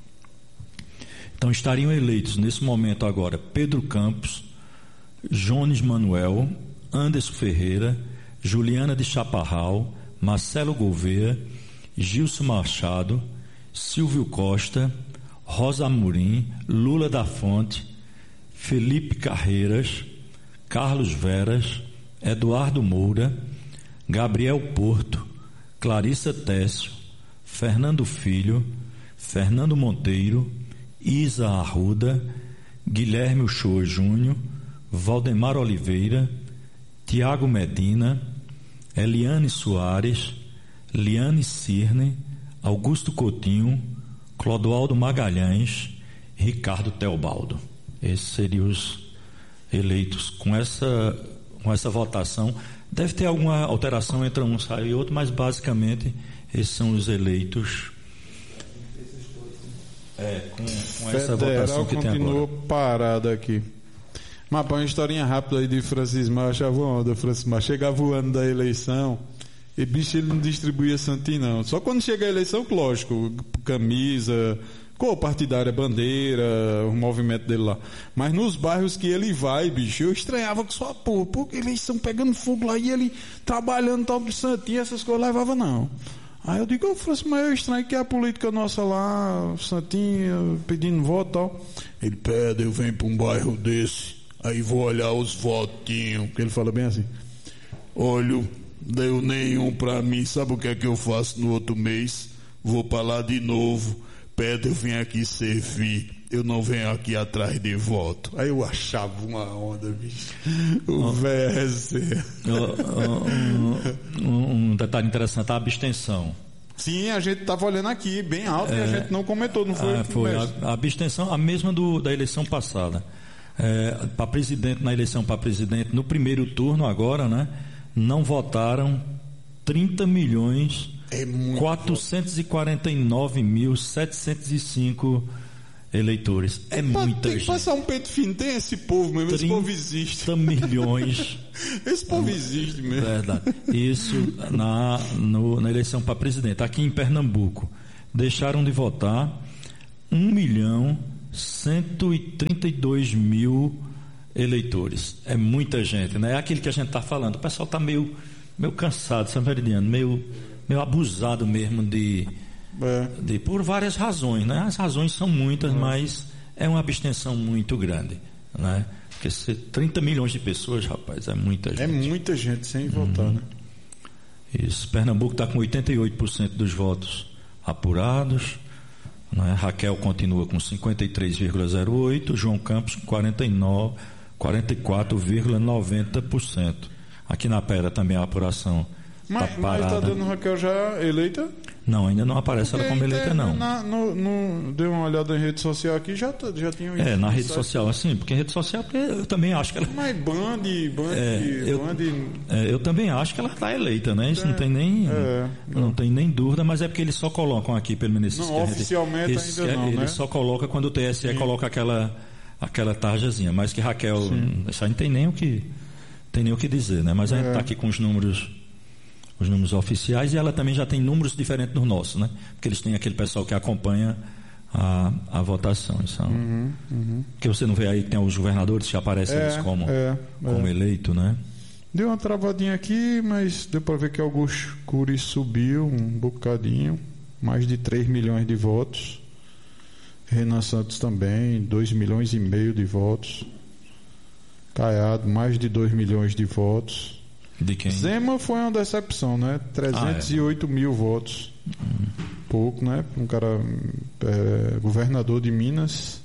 A: Então estariam eleitos nesse momento agora Pedro Campos, Jones Manuel, Anderson Ferreira, Juliana de Chaparral, Marcelo Gouveia, Gilson Machado, Silvio Costa, Rosa Amorim, Lula da Fonte, Felipe Carreiras, Carlos Veras, Eduardo Moura, Gabriel Porto, Clarissa Técio, Fernando Filho, Fernando Monteiro, Isa Arruda, Guilherme Uchoa Júnior, Valdemar Oliveira, Tiago Medina, Eliane Soares, Liane Cirne, Augusto Coutinho, Clodoaldo Magalhães, Ricardo Teobaldo. Esses seriam os eleitos. Com essa, com essa votação, deve ter alguma alteração entre um e outro, mas basicamente esses são os eleitos. É, com, com essa votação que tem agora.
B: Continuou parada aqui. Mas põe uma historinha rápida aí de Francismar, achava onda, Francismar. Chegava voando da eleição. E bicho, ele não distribuía santinho, não. Só quando chega a eleição, lógico, camisa, cor partidária, bandeira, o movimento dele lá. Mas nos bairros que ele vai, bicho, eu estranhava com sua porra, porque eles estão pegando fogo lá e ele trabalhando tal de santinho, essas coisas levava não. Aí eu digo, eu falei assim, mas eu estranho que é a política nossa lá, santinho, pedindo voto e tal. Ele pede, eu venho para um bairro desse, aí vou olhar os votinhos, porque ele fala bem assim, olho, deu nenhum pra mim, sabe o que é que eu faço no outro mês? Vou pra lá de novo, pede, eu venho aqui servir, eu não venho aqui atrás de voto. Aí eu achava uma onda, bicho. O velho é sério.
A: Um detalhe interessante, a abstenção.
B: Sim, a gente estava olhando aqui, bem alto, é, e a gente não comentou, não foi?
A: É, foi a, a abstenção, a mesma do, da eleição passada. É, para presidente, na eleição para presidente, no primeiro turno agora, né? Não votaram trinta milhões
B: É muito
A: quatrocentos e quarenta e nove mil, setecentos e cinco eleitores. É
B: tem
A: muita
B: tem
A: gente.
B: que passar um peito fino. Tem esse povo mesmo. Esse povo existe.
A: trinta milhões.
B: Esse povo existe mesmo.
A: Verdade. Isso na, no, na eleição para presidente. Aqui em Pernambuco, deixaram de votar um milhão cento e trinta e dois mil eleitores. É muita gente, né? É aquilo que a gente está falando. O pessoal está meio, meio cansado, sabe, Veridiano? Meio, meio abusado mesmo de, é. de... Por várias razões, né? As razões são muitas, é. mas é uma abstenção muito grande, né? Porque se trinta milhões de pessoas, rapaz, é muita gente.
B: É muita gente sem uhum. votar, né?
A: Isso. Pernambuco está com oitenta e oito por cento dos votos apurados, né? Raquel continua com cinquenta e três vírgula zero oito por cento, João Campos com quarenta e nove, quarenta e quatro vírgula noventa por cento. Aqui na Pera também a apuração está parada.
B: Mas está dando Raquel já eleita?
A: Não, ainda não aparece Porque ela como eleita, não.
B: Na, no, no, dei uma olhada em rede social aqui, já, já tinha...
A: É, na rede social, assim, porque rede social, porque eu também acho que ela...
B: Mas Band, Band,
A: é, eu,
B: Band...
A: É, eu também acho que ela está eleita, né? Isso é, não tem nem é, não. não tem nem dúvida, mas é porque eles só colocam aqui, pelo menos...
B: Não, oficialmente eles, ainda não,
A: Eles
B: né?
A: só colocam quando o T S E Sim. coloca aquela, aquela tarjazinha, mas que Raquel... Sim. Isso aí não tem nem o que, tem nem o que dizer, né? Mas a gente está é. aqui com os números... os números oficiais, e ela também já tem números diferentes dos nossos, né? Porque eles têm aquele pessoal que acompanha a, a votação. Então, uhum, uhum. Porque você não vê aí que tem os governadores que aparecem é, eles como, é, como é. eleito, né?
B: Deu uma travadinha aqui, mas deu para ver que Augusto Cury subiu um bocadinho, mais de três milhões de votos. Renan Santos também, dois milhões e meio de votos. Caiado, mais de dois milhões de votos.
A: De quem?
B: Zema foi uma decepção, né? trezentos e oito ah, é. mil votos. Hum. Pouco, né? Um cara é, governador de Minas.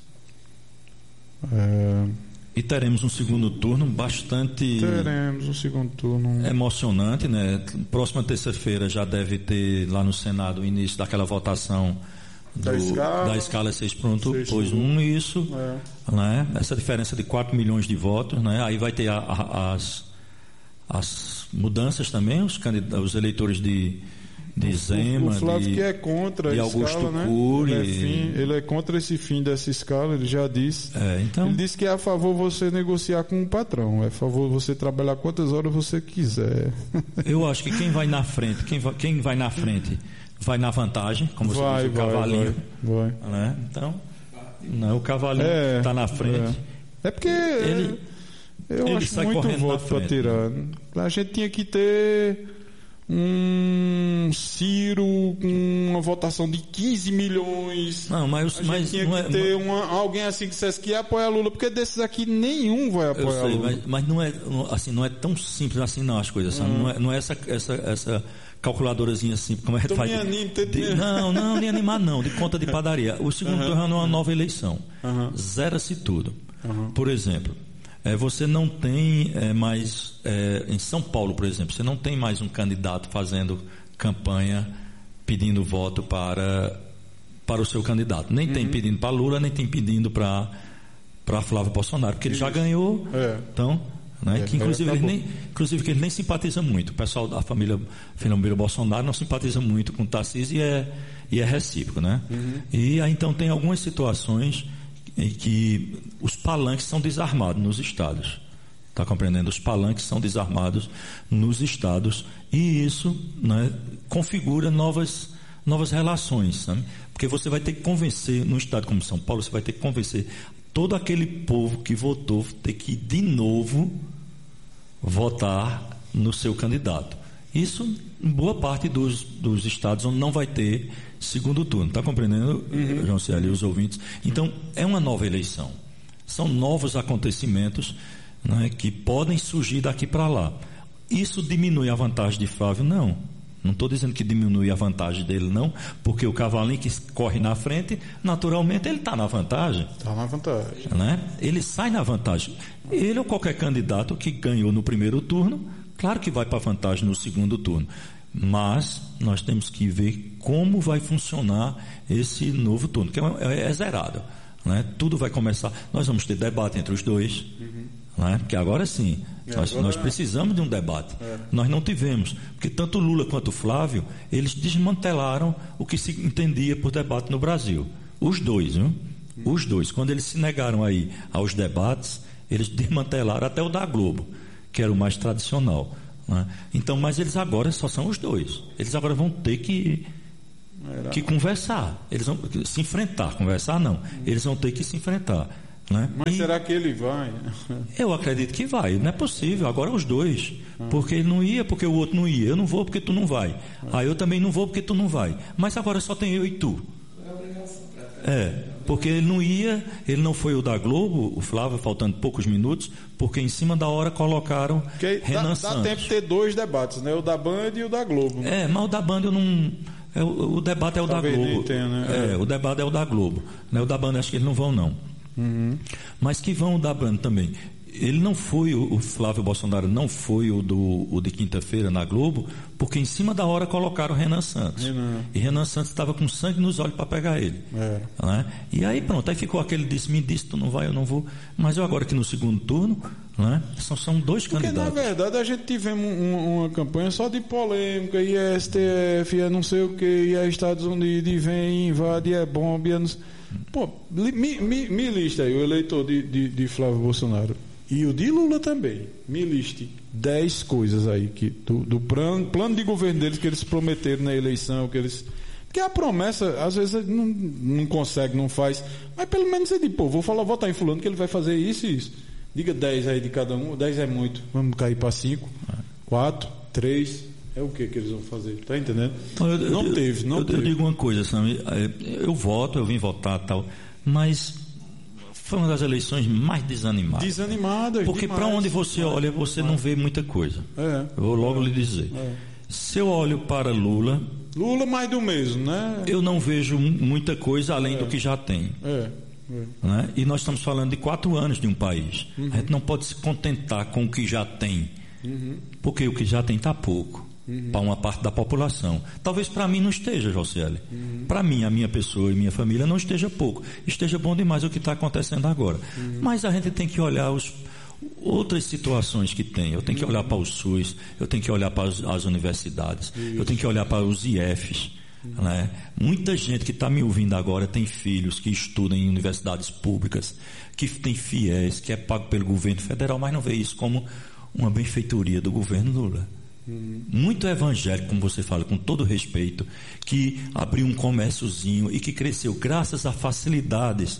B: É...
A: E teremos um segundo turno bastante...
B: Teremos um segundo turno...
A: emocionante, né? Próxima terça-feira já deve ter lá no Senado o início daquela votação do, da, escala, da escala seis ponto um, isso. É. Né? Essa diferença de quatro milhões de votos, né? Aí vai ter a, a, as... as mudanças também, os, os eleitores de, de Zema,
B: o Flávio
A: de,
B: que é contra
A: de
B: a
A: Augusto
B: escala,
A: Cury,
B: né? ele, é fim, ele é contra esse fim dessa escala, ele já disse.
A: É, então...
B: Ele disse que é a favor você negociar com o patrão, é a favor você trabalhar quantas horas você quiser.
A: Eu acho que quem vai na frente, quem vai, quem vai na frente vai na vantagem, como você
B: vai,
A: diz, o
B: vai,
A: cavalinho.
B: Vai, vai.
A: Né? Então, não, o cavalinho está é, na frente.
B: É, é porque...
A: Ele,
B: Eu
A: Ele
B: acho muito voto para tirar. A gente tinha que ter um Ciro com uma votação de quinze milhões.
A: Não, mas,
B: a
A: mas
B: gente tinha
A: não
B: que
A: é,
B: ter uma, alguém assim que dissesse que ia apoiar Lula, porque desses aqui nenhum vai apoiar
A: eu sei,
B: Lula.
A: Mas, mas não é assim, não é tão simples assim não as coisas, sabe? Hum. Não é, não é essa essa essa calculadorazinha assim, como a gente
B: então
A: faz.
B: Me anime,
A: de, de, não, não, nem animar não, de conta de padaria. O segundo uhum, turno é uma nova eleição. Uhum. Zera-se tudo. Uhum. Por exemplo, É, você não tem é, mais, é, em São Paulo, por exemplo, você não tem mais um candidato fazendo campanha pedindo voto para, para o seu candidato. Nem uhum. tem pedindo para Lula, nem tem pedindo para, para Flávio Bolsonaro, porque ele Isso. já ganhou. É. Então, né, é, que inclusive, ele nem, inclusive que ele nem simpatiza muito. O pessoal da família família Bolsonaro não simpatiza muito com o Tarcísio e é, e é recíproco. Né? Uhum. E aí, então, tem algumas situações em que os palanques são desarmados nos estados. Está compreendendo? Os palanques são desarmados nos estados e isso, né, configura novas, novas relações. Sabe? Porque você vai ter que convencer, num estado como São Paulo, você vai ter que convencer todo aquele povo que votou ter que de novo votar no seu candidato. Isso em boa parte dos, dos estados onde não vai ter segundo turno. Está compreendendo, uhum. João Célio e os ouvintes? Então, é uma nova eleição. São novos acontecimentos, né, que podem surgir daqui para lá. Isso diminui a vantagem de Flávio? Não. Não estou dizendo que diminui a vantagem dele, não, porque o cavalinho que corre na frente, naturalmente, ele está na vantagem.
B: Está na vantagem.
A: Né? Ele sai na vantagem. Ele ou qualquer candidato que ganhou no primeiro turno, claro que vai para a vantagem no segundo turno. Mas nós temos que ver como vai funcionar esse novo turno, que é, é zerado. Né? Tudo vai começar. Nós vamos ter debate entre os dois, uhum. né? Porque agora sim, É, nós, nós precisamos de um debate. É. Nós não tivemos, porque tanto Lula quanto Flávio, eles desmantelaram o que se entendia por debate no Brasil. Os dois, viu? Os dois. Quando eles se negaram aí aos debates, eles desmantelaram até o da Globo, que era o mais tradicional. Né? Então, mas eles agora só são os dois. Eles agora vão ter que, que conversar. Eles vão se enfrentar. Conversar não. Eles vão ter que se enfrentar. Né?
B: Mas
A: e
B: será que ele vai?
A: Eu acredito que vai. Não é possível. Agora os dois. Porque ele não ia, porque o outro não ia. Eu não vou porque tu não vai. Aí eu também não vou porque tu não vai. Mas agora só tem eu e tu. É, porque ele não ia, ele não foi o da Globo, o Flávio, faltando poucos minutos, porque em cima da hora colocaram
B: porque
A: Renan
B: dá,
A: Santos.
B: Dá tempo de ter dois debates, né? O da Band e o da Globo. Né?
A: É, mas o da Band eu não... É, o, o debate é o Talvez da Globo. Tenha, né? É, o debate é o da Globo. Né? O da Band acho que eles não vão, não.
B: Uhum.
A: Mas que vão o da Band também. Ele não foi, o Flávio Bolsonaro não foi o, do, o de quinta-feira na Globo, porque em cima da hora colocaram o Renan Santos.
B: Renan.
A: E Renan Santos estava com sangue nos olhos para pegar ele.
B: É.
A: Né? E aí pronto, aí ficou aquele disse, me disse, tu não vai, eu não vou. Mas eu agora que no segundo turno, né, são, são dois
B: porque,
A: candidatos.
B: Porque na verdade a gente tivemos uma, uma campanha só de polêmica, e é S T F, é não sei o que, e é Estados Unidos, e vem, invade, é bomba, e é não sei... Pô, me, me, me lista aí o eleitor de, de, de Flávio Bolsonaro. E o de Lula também. Me liste dez coisas aí que, do, do plano, plano de governo deles que eles prometeram na eleição, que eles... Porque a promessa, às vezes, não, não consegue, não faz. Mas pelo menos você diz, pô, vou falar, votar em fulano que ele vai fazer isso e isso. Diga dez aí de cada um. dez é muito. Vamos cair para cinco, quatro, três. É o que que eles vão fazer? Tá entendendo?
A: Então, eu,
B: não
A: eu,
B: teve, não
A: eu,
B: teve.
A: Eu digo uma coisa, Sam, eu voto, eu vim votar e tal, mas... Foi uma das eleições mais desanimadas.
B: Desanimadas.
A: Porque para onde você olha, você não vê muita coisa.
B: É.
A: Eu vou logo
B: é.
A: lhe dizer.
B: É.
A: Se eu olho para Lula...
B: Lula mais do mesmo, né?
A: Eu não vejo muita coisa além
B: é.
A: do que já tem.
B: É. É.
A: Né? E nós estamos falando de quatro anos de um país. Uhum. A gente não pode se contentar com o que já tem.
B: Uhum.
A: Porque o que já tem está pouco. Uhum. Para uma parte da população. Talvez para mim não esteja, Josiele. Uhum. Para mim, a minha pessoa e minha família não esteja pouco. Esteja bom demais o que está acontecendo agora. Uhum. Mas a gente tem que olhar os, outras situações que tem. Eu tenho que olhar para o SUS, eu tenho que olhar para as, as universidades, Isso. eu tenho que olhar para os I Fs. Uhum. Né? Muita gente que está me ouvindo agora tem filhos que estudam em universidades públicas, que tem fiéis, que é pago pelo governo federal, mas não vê isso como uma benfeitoria do governo Lula. Uhum. Muito evangélico, como você fala, com todo respeito, que abriu um comérciozinho e que cresceu graças a facilidades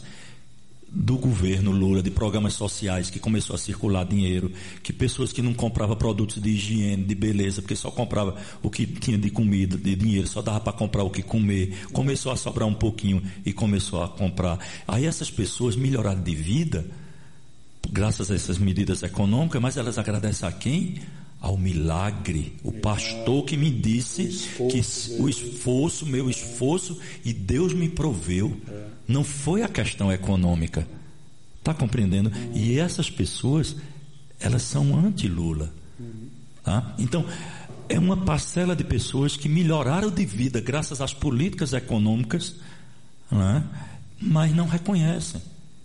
A: do governo Lula, de programas sociais, que começou a circular dinheiro, que pessoas que não compravam produtos de higiene, de beleza, porque só comprava o que tinha de comida, de dinheiro, só dava para comprar o que comer, começou a sobrar um pouquinho e começou a comprar. Aí essas pessoas melhoraram de vida graças a essas medidas econômicas, mas elas agradecem a quem? Ao milagre, o pastor que me disse que o esforço, meu esforço, e Deus me proveu. Não foi a questão econômica. Está compreendendo? E essas pessoas, elas são anti-Lula. Tá? Então, é uma parcela de pessoas que melhoraram de vida graças às políticas econômicas, né? Mas não reconhecem.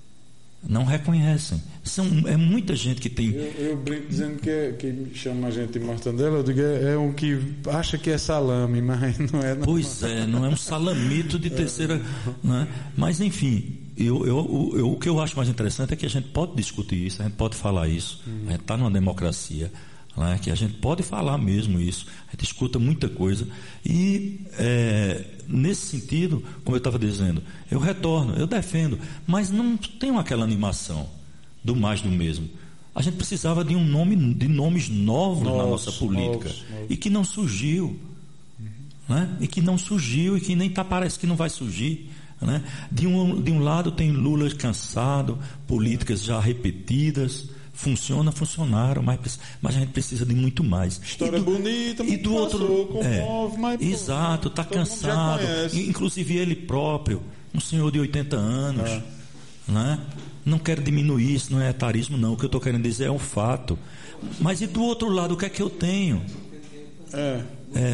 A: Não reconhecem. São, é muita gente que tem...
B: Eu, eu brinco dizendo que, é, que chama a gente de mortandela, eu digo, é, é um que acha que é salame, mas não é. Não.
A: Pois é, não é um salamito de terceira... É. Né? Mas, enfim, eu, eu, eu, o que eu acho mais interessante é que a gente pode discutir isso, a gente pode falar isso, hum. a gente está numa democracia, né? Que a gente pode falar mesmo isso, a gente escuta muita coisa e é, nesse sentido, como eu estava dizendo, eu retorno, eu defendo, mas não tenho aquela animação do mais do mesmo. A gente precisava de um nome, de nomes novos, novos na nossa política, novos, novos. E que não surgiu, uhum. né? E que não surgiu e que nem tá, parece que não vai surgir. Né? De, um, de um lado tem Lula cansado, políticas já repetidas. Funciona, funcionaram, mas, mas a gente precisa de muito mais.
B: História
A: e do,
B: bonita,
A: e do outro,
B: comove,
A: é,
B: mas
A: exato, está cansado. Inclusive ele próprio, um senhor de oitenta anos, é. né? Não quero diminuir isso, não é etarismo, não. O que eu estou querendo dizer é um fato. Mas e do outro lado, o que é que eu tenho?
B: É.
A: é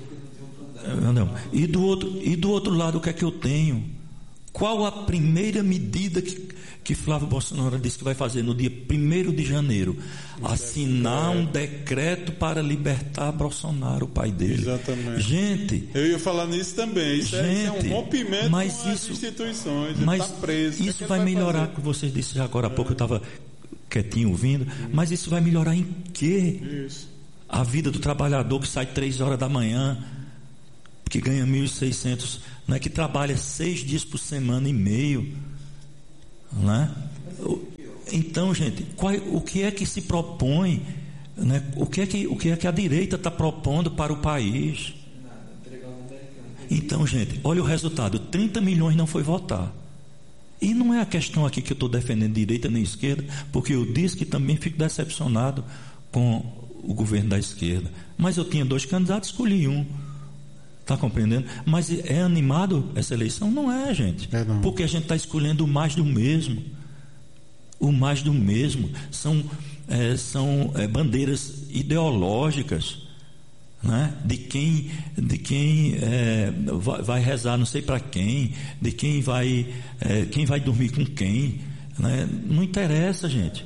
A: não, e, do outro, e do outro lado, o que é que eu tenho? Qual a primeira medida que, que Flávio Bolsonaro disse que vai fazer no dia primeiro de janeiro, assinar um decreto para libertar Bolsonaro, o pai dele.
B: Exatamente.
A: Gente,
B: eu ia falar nisso também. Isso, gente, é, isso é um rompimento
A: mas
B: com
A: isso,
B: as instituições.
A: Mas
B: tá preso.
A: isso
B: que
A: vai,
B: vai
A: melhorar,
B: fazer?
A: como vocês disseram agora há pouco, eu estava quietinho ouvindo, hum. mas isso vai melhorar em quê?
B: Isso.
A: A vida do trabalhador que sai três horas da manhã, que ganha mil e seiscentos, não é, que trabalha seis dias por semana e meio, né? Então, gente, qual, o que é que se propõe, né? O que é que, o que é que a direita está propondo para o país? Então, gente, olha o resultado: trinta milhões não foi votar. E não é a questão aqui que eu estou defendendo direita nem esquerda, porque eu disse que também fico decepcionado com o governo da esquerda. Mas eu tinha dois candidatos, escolhi um. Está compreendendo? Mas é animado essa eleição? Não é, gente.
B: É não.
A: Porque a gente está escolhendo o mais do mesmo. O mais do mesmo. São, é, são é, bandeiras ideológicas, né? De quem, de quem é, vai, vai rezar não sei para quem, de quem vai, é, quem vai dormir com quem, né? Não interessa, gente.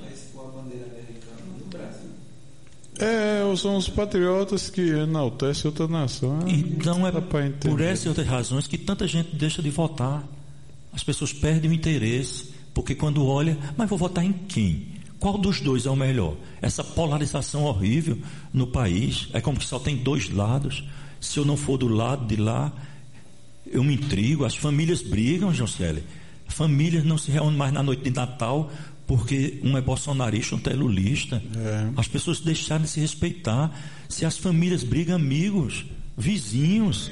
B: É, são os patriotas que enaltecem outra nação.
A: Então é por essas e outras razões que tanta gente deixa de votar. As pessoas perdem o interesse, porque quando olha, mas vou votar em quem? Qual dos dois é o melhor? Essa polarização horrível no país, é como que só tem dois lados. Se eu não for do lado de lá, eu me intrigo. As famílias brigam, Josélio. Famílias não se reúnem mais na noite de Natal, porque um é bolsonarista, outro é lulista. É. As pessoas deixaram de se respeitar. Se as famílias brigam, amigos, vizinhos.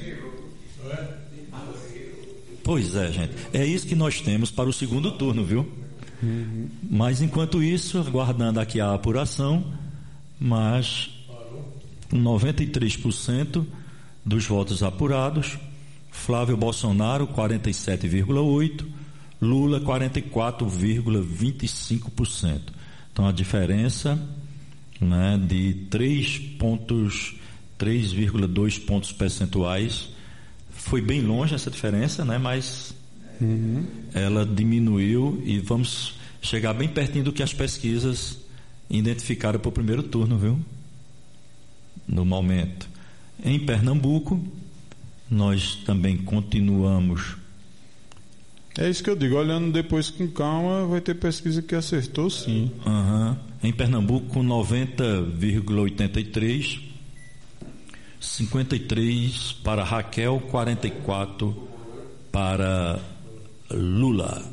A: Pois é, gente. É isso que nós temos para o segundo turno, viu? Uhum. Mas enquanto isso, aguardando aqui a apuração, mas noventa e três por cento dos votos apurados, Flávio Bolsonaro quarenta e sete vírgula oito por cento, Lula quarenta e quatro vírgula vinte e cinco por cento. Então a diferença, né, de três pontos, três vírgula dois pontos percentuais, foi bem longe essa diferença, né, mas uhum. ela diminuiu e vamos chegar bem pertinho do que as pesquisas identificaram para o primeiro turno, viu? No momento. Em Pernambuco, nós também continuamos.
B: É isso que eu digo, olhando depois com calma, vai ter pesquisa que acertou sim.
A: Uhum. Em Pernambuco, noventa vírgula oitenta e três, cinquenta e três para Raquel, quarenta e quatro para Lula.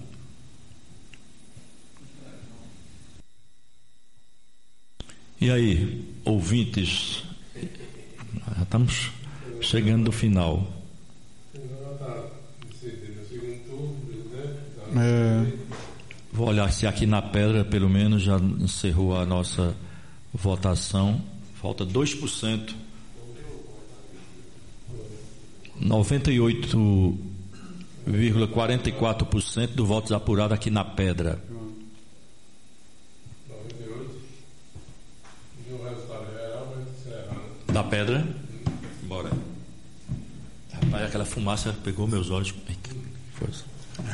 A: E aí, ouvintes, já estamos chegando no final.
B: É.
A: Vou olhar se aqui na pedra pelo menos já encerrou a nossa votação. Falta dois por cento. noventa e oito vírgula quarenta e quatro por cento do votos apurado aqui na pedra. Da pedra? Bora. Rapaz, aquela fumaça pegou meus olhos. Força.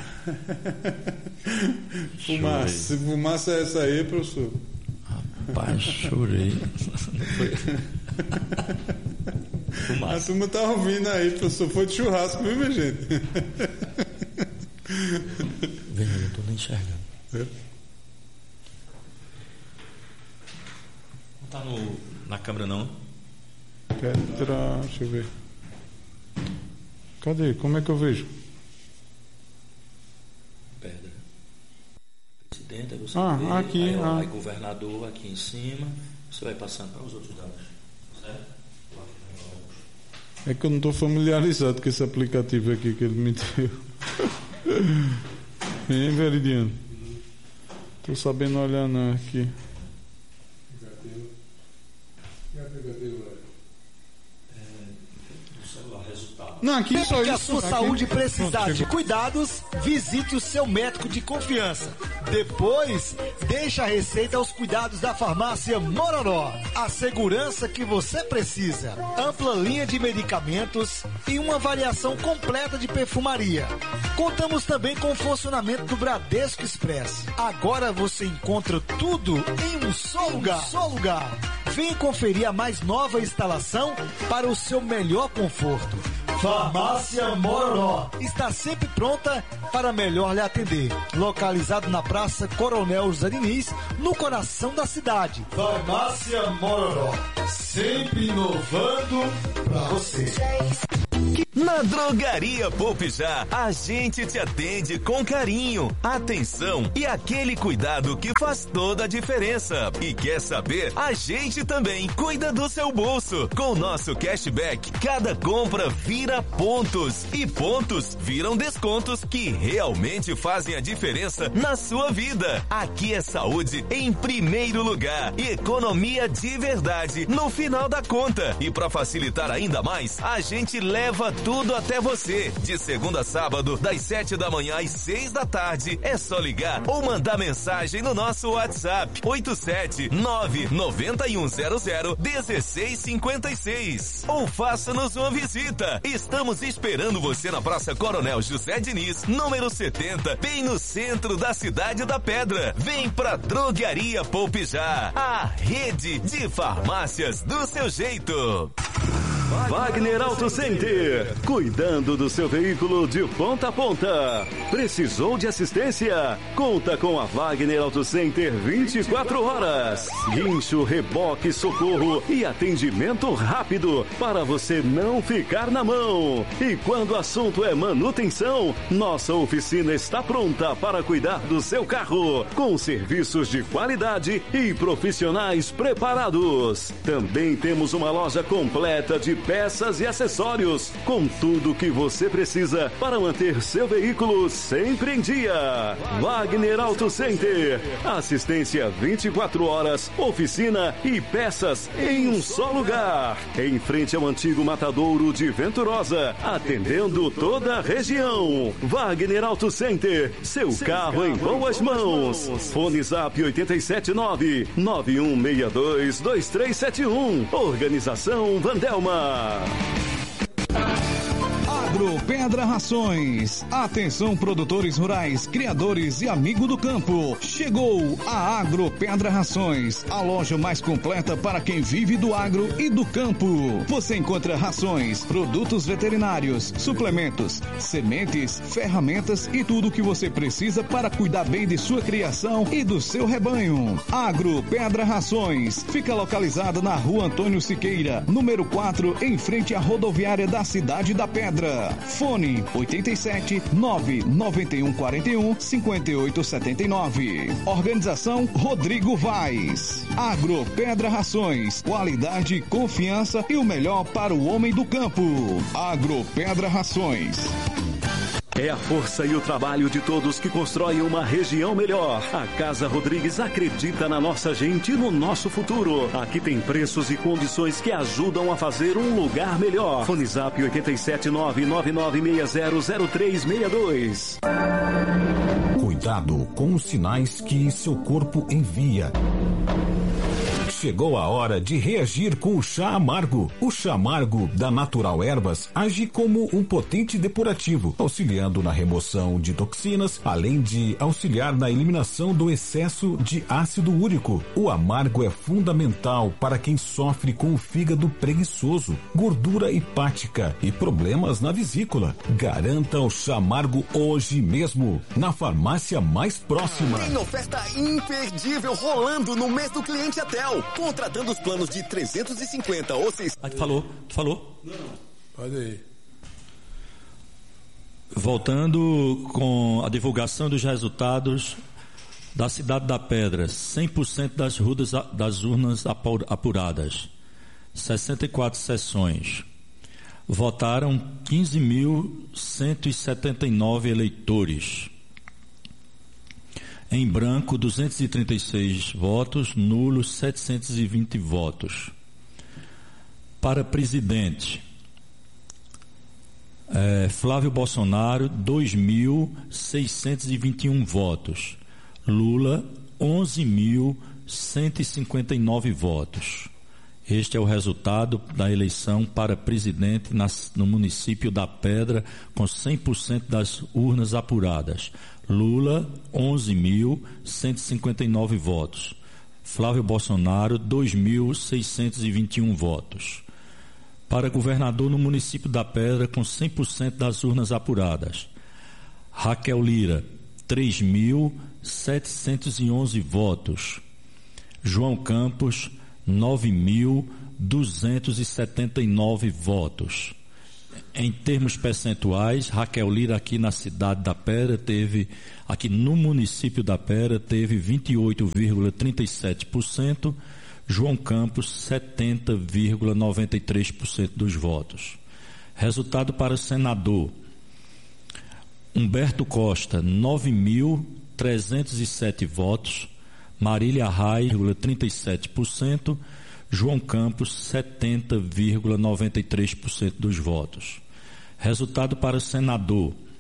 B: Fumaça, fumaça é essa aí, professor?
A: Rapaz, chorei.
B: A turma tá ouvindo aí, professor. Foi de churrasco, viu, minha gente?
A: Vem, eu não tô nem enxergando. É. Não tá no, na câmera, não?
B: Quer entrar, deixa eu ver. Cadê? Como é que eu vejo?
A: Presidente, você
B: ah,
A: vê,
B: aqui,
A: aí, ó,
B: ah.
A: aí governador aqui em cima, você vai passando para os outros dados, certo?
B: É que eu não estou familiarizado com esse aplicativo aqui que ele me deu. Hein, Veridiano? Estou sabendo olhar não, aqui.
A: Que aplicativo é? É do celular, resultado.
B: Não, aqui
D: Sempre
B: só
D: que a
B: isso,
D: sua
B: aqui.
D: saúde precisar
B: Pronto,
D: de
B: chegou.
D: cuidados, visite o seu médico de confiança. Depois, deixe a receita aos cuidados da farmácia Mororó. A segurança que você precisa. Ampla linha de medicamentos e uma variação completa de perfumaria. Contamos também com o funcionamento do Bradesco Express. Agora você encontra tudo em um só lugar. Um só lugar. Venha conferir a mais nova instalação para o seu melhor conforto. Farmácia Mororó está sempre pronta para melhor lhe atender. Localizado na Praça Coronel José Diniz, no coração da cidade. Farmácia Mororó, sempre inovando para você.
E: Na Drogaria Poupe Já, a gente te atende com carinho, atenção e aquele cuidado que faz toda a diferença. E quer saber? A gente também cuida do seu bolso. Com o nosso cashback, cada compra vira pontos e pontos viram descontos que realmente fazem a diferença na sua vida. Aqui é saúde em primeiro lugar e economia de verdade no final da conta. E para facilitar ainda mais, a gente leva tudo até você. De segunda a sábado, das sete da manhã às seis da tarde. É só ligar ou mandar mensagem no nosso WhatsApp oito sete nove nove um zero zero um seis cinco seis. Ou faça-nos uma visita. Estamos esperando você na Praça Coronel José Diniz, número setenta, bem no centro da cidade da Pedra. Vem pra Drogaria Poupe Já, a rede de farmácias do seu jeito.
F: Wagner Auto Center, cuidando do seu veículo de ponta a ponta. Precisou de assistência? Conta com a Wagner Auto Center vinte e quatro horas. Guincho, reboque, socorro e atendimento rápido para você não ficar na mão. E quando o assunto é manutenção, nossa oficina está pronta para cuidar do seu carro, com serviços de qualidade e profissionais preparados. Também temos uma loja completa de peças e acessórios, com tudo o que você precisa para manter seu veículo sempre em dia. Wagner Auto Center, assistência vinte e quatro horas, oficina e peças em um só lugar. Em frente ao antigo matadouro de Venturosa, atendendo toda a região. Wagner Auto Center, seu carro em boas mãos. Fone Zap oito sete nove nove um seis dois dois três sete um. Organização Vandelma.
G: Agro Pedra Rações. Atenção, produtores rurais, criadores e amigo do campo. Chegou a Agro Pedra Rações, a loja mais completa para quem vive do agro e do campo. Você encontra rações, produtos veterinários, suplementos, sementes, ferramentas e tudo o que você precisa para cuidar bem de sua criação e do seu rebanho. Agro Pedra Rações fica localizada na Rua Antônio Siqueira, número quatro, em frente à rodoviária da Cidade da Pedra. Fone oito sete nove nove um quatro um cinco oito sete nove. Organização Rodrigo Vaz. Agro Pedra Rações, qualidade, confiança e o melhor para o homem do campo. Agro Pedra Rações.
F: É a força e o trabalho de todos que constroem uma região melhor. A Casa Rodrigues acredita na nossa gente e no nosso futuro. Aqui tem preços e condições que ajudam a fazer um lugar melhor. Fone Zap oito sete nove nove nove seis zero zero três seis dois.
H: Cuidado com os sinais que seu corpo envia. Chegou a hora de reagir com o chá amargo. O chá amargo da Natural Ervas age como um potente depurativo, auxiliando na remoção de toxinas, além de auxiliar na eliminação do excesso de ácido úrico. O amargo é fundamental para quem sofre com o fígado preguiçoso, gordura hepática e problemas na vesícula. Garanta o chá amargo hoje mesmo, na farmácia mais próxima.
E: Tem oferta imperdível rolando no mês do cliente Atel. Contratando os planos de trezentos e cinquenta ou seis.
A: Ah, tu falou? Tu falou?
C: Não. Pode ir.
A: Voltando com a divulgação dos resultados da Cidade da Pedra, cem por cento das, rudas, das urnas apuradas, sessenta e quatro sessões. Votaram quinze mil cento e setenta e nove eleitores. Em branco, duzentos e trinta e seis votos, nulos, setecentos e vinte votos. Para presidente, É, Flávio Bolsonaro, dois mil seiscentos e vinte e um votos. Lula, onze mil cento e cinquenta e nove votos. Este é o resultado da eleição para presidente nas, no município da Pedra, com cem por cento das urnas apuradas. Lula, onze mil cento e cinquenta e nove votos. Flávio Bolsonaro, dois mil seiscentos e vinte e um votos. Para governador no município da Pedra, com cem por cento das urnas apuradas. Raquel Lira, três mil setecentos e onze votos. João Campos, nove mil duzentos e setenta e nove votos. Em termos percentuais, Raquel Lira aqui na cidade da Pedra teve, aqui no município da Pedra, teve vinte e oito vírgula trinta e sete por cento, João Campos setenta vírgula noventa e três por cento dos votos. Resultado para senador: Humberto Costa, nove mil trezentos e sete votos, Marília Reis, trinta e sete por cento, João Campos, setenta vírgula noventa e três por cento dos votos. Resultado para senador: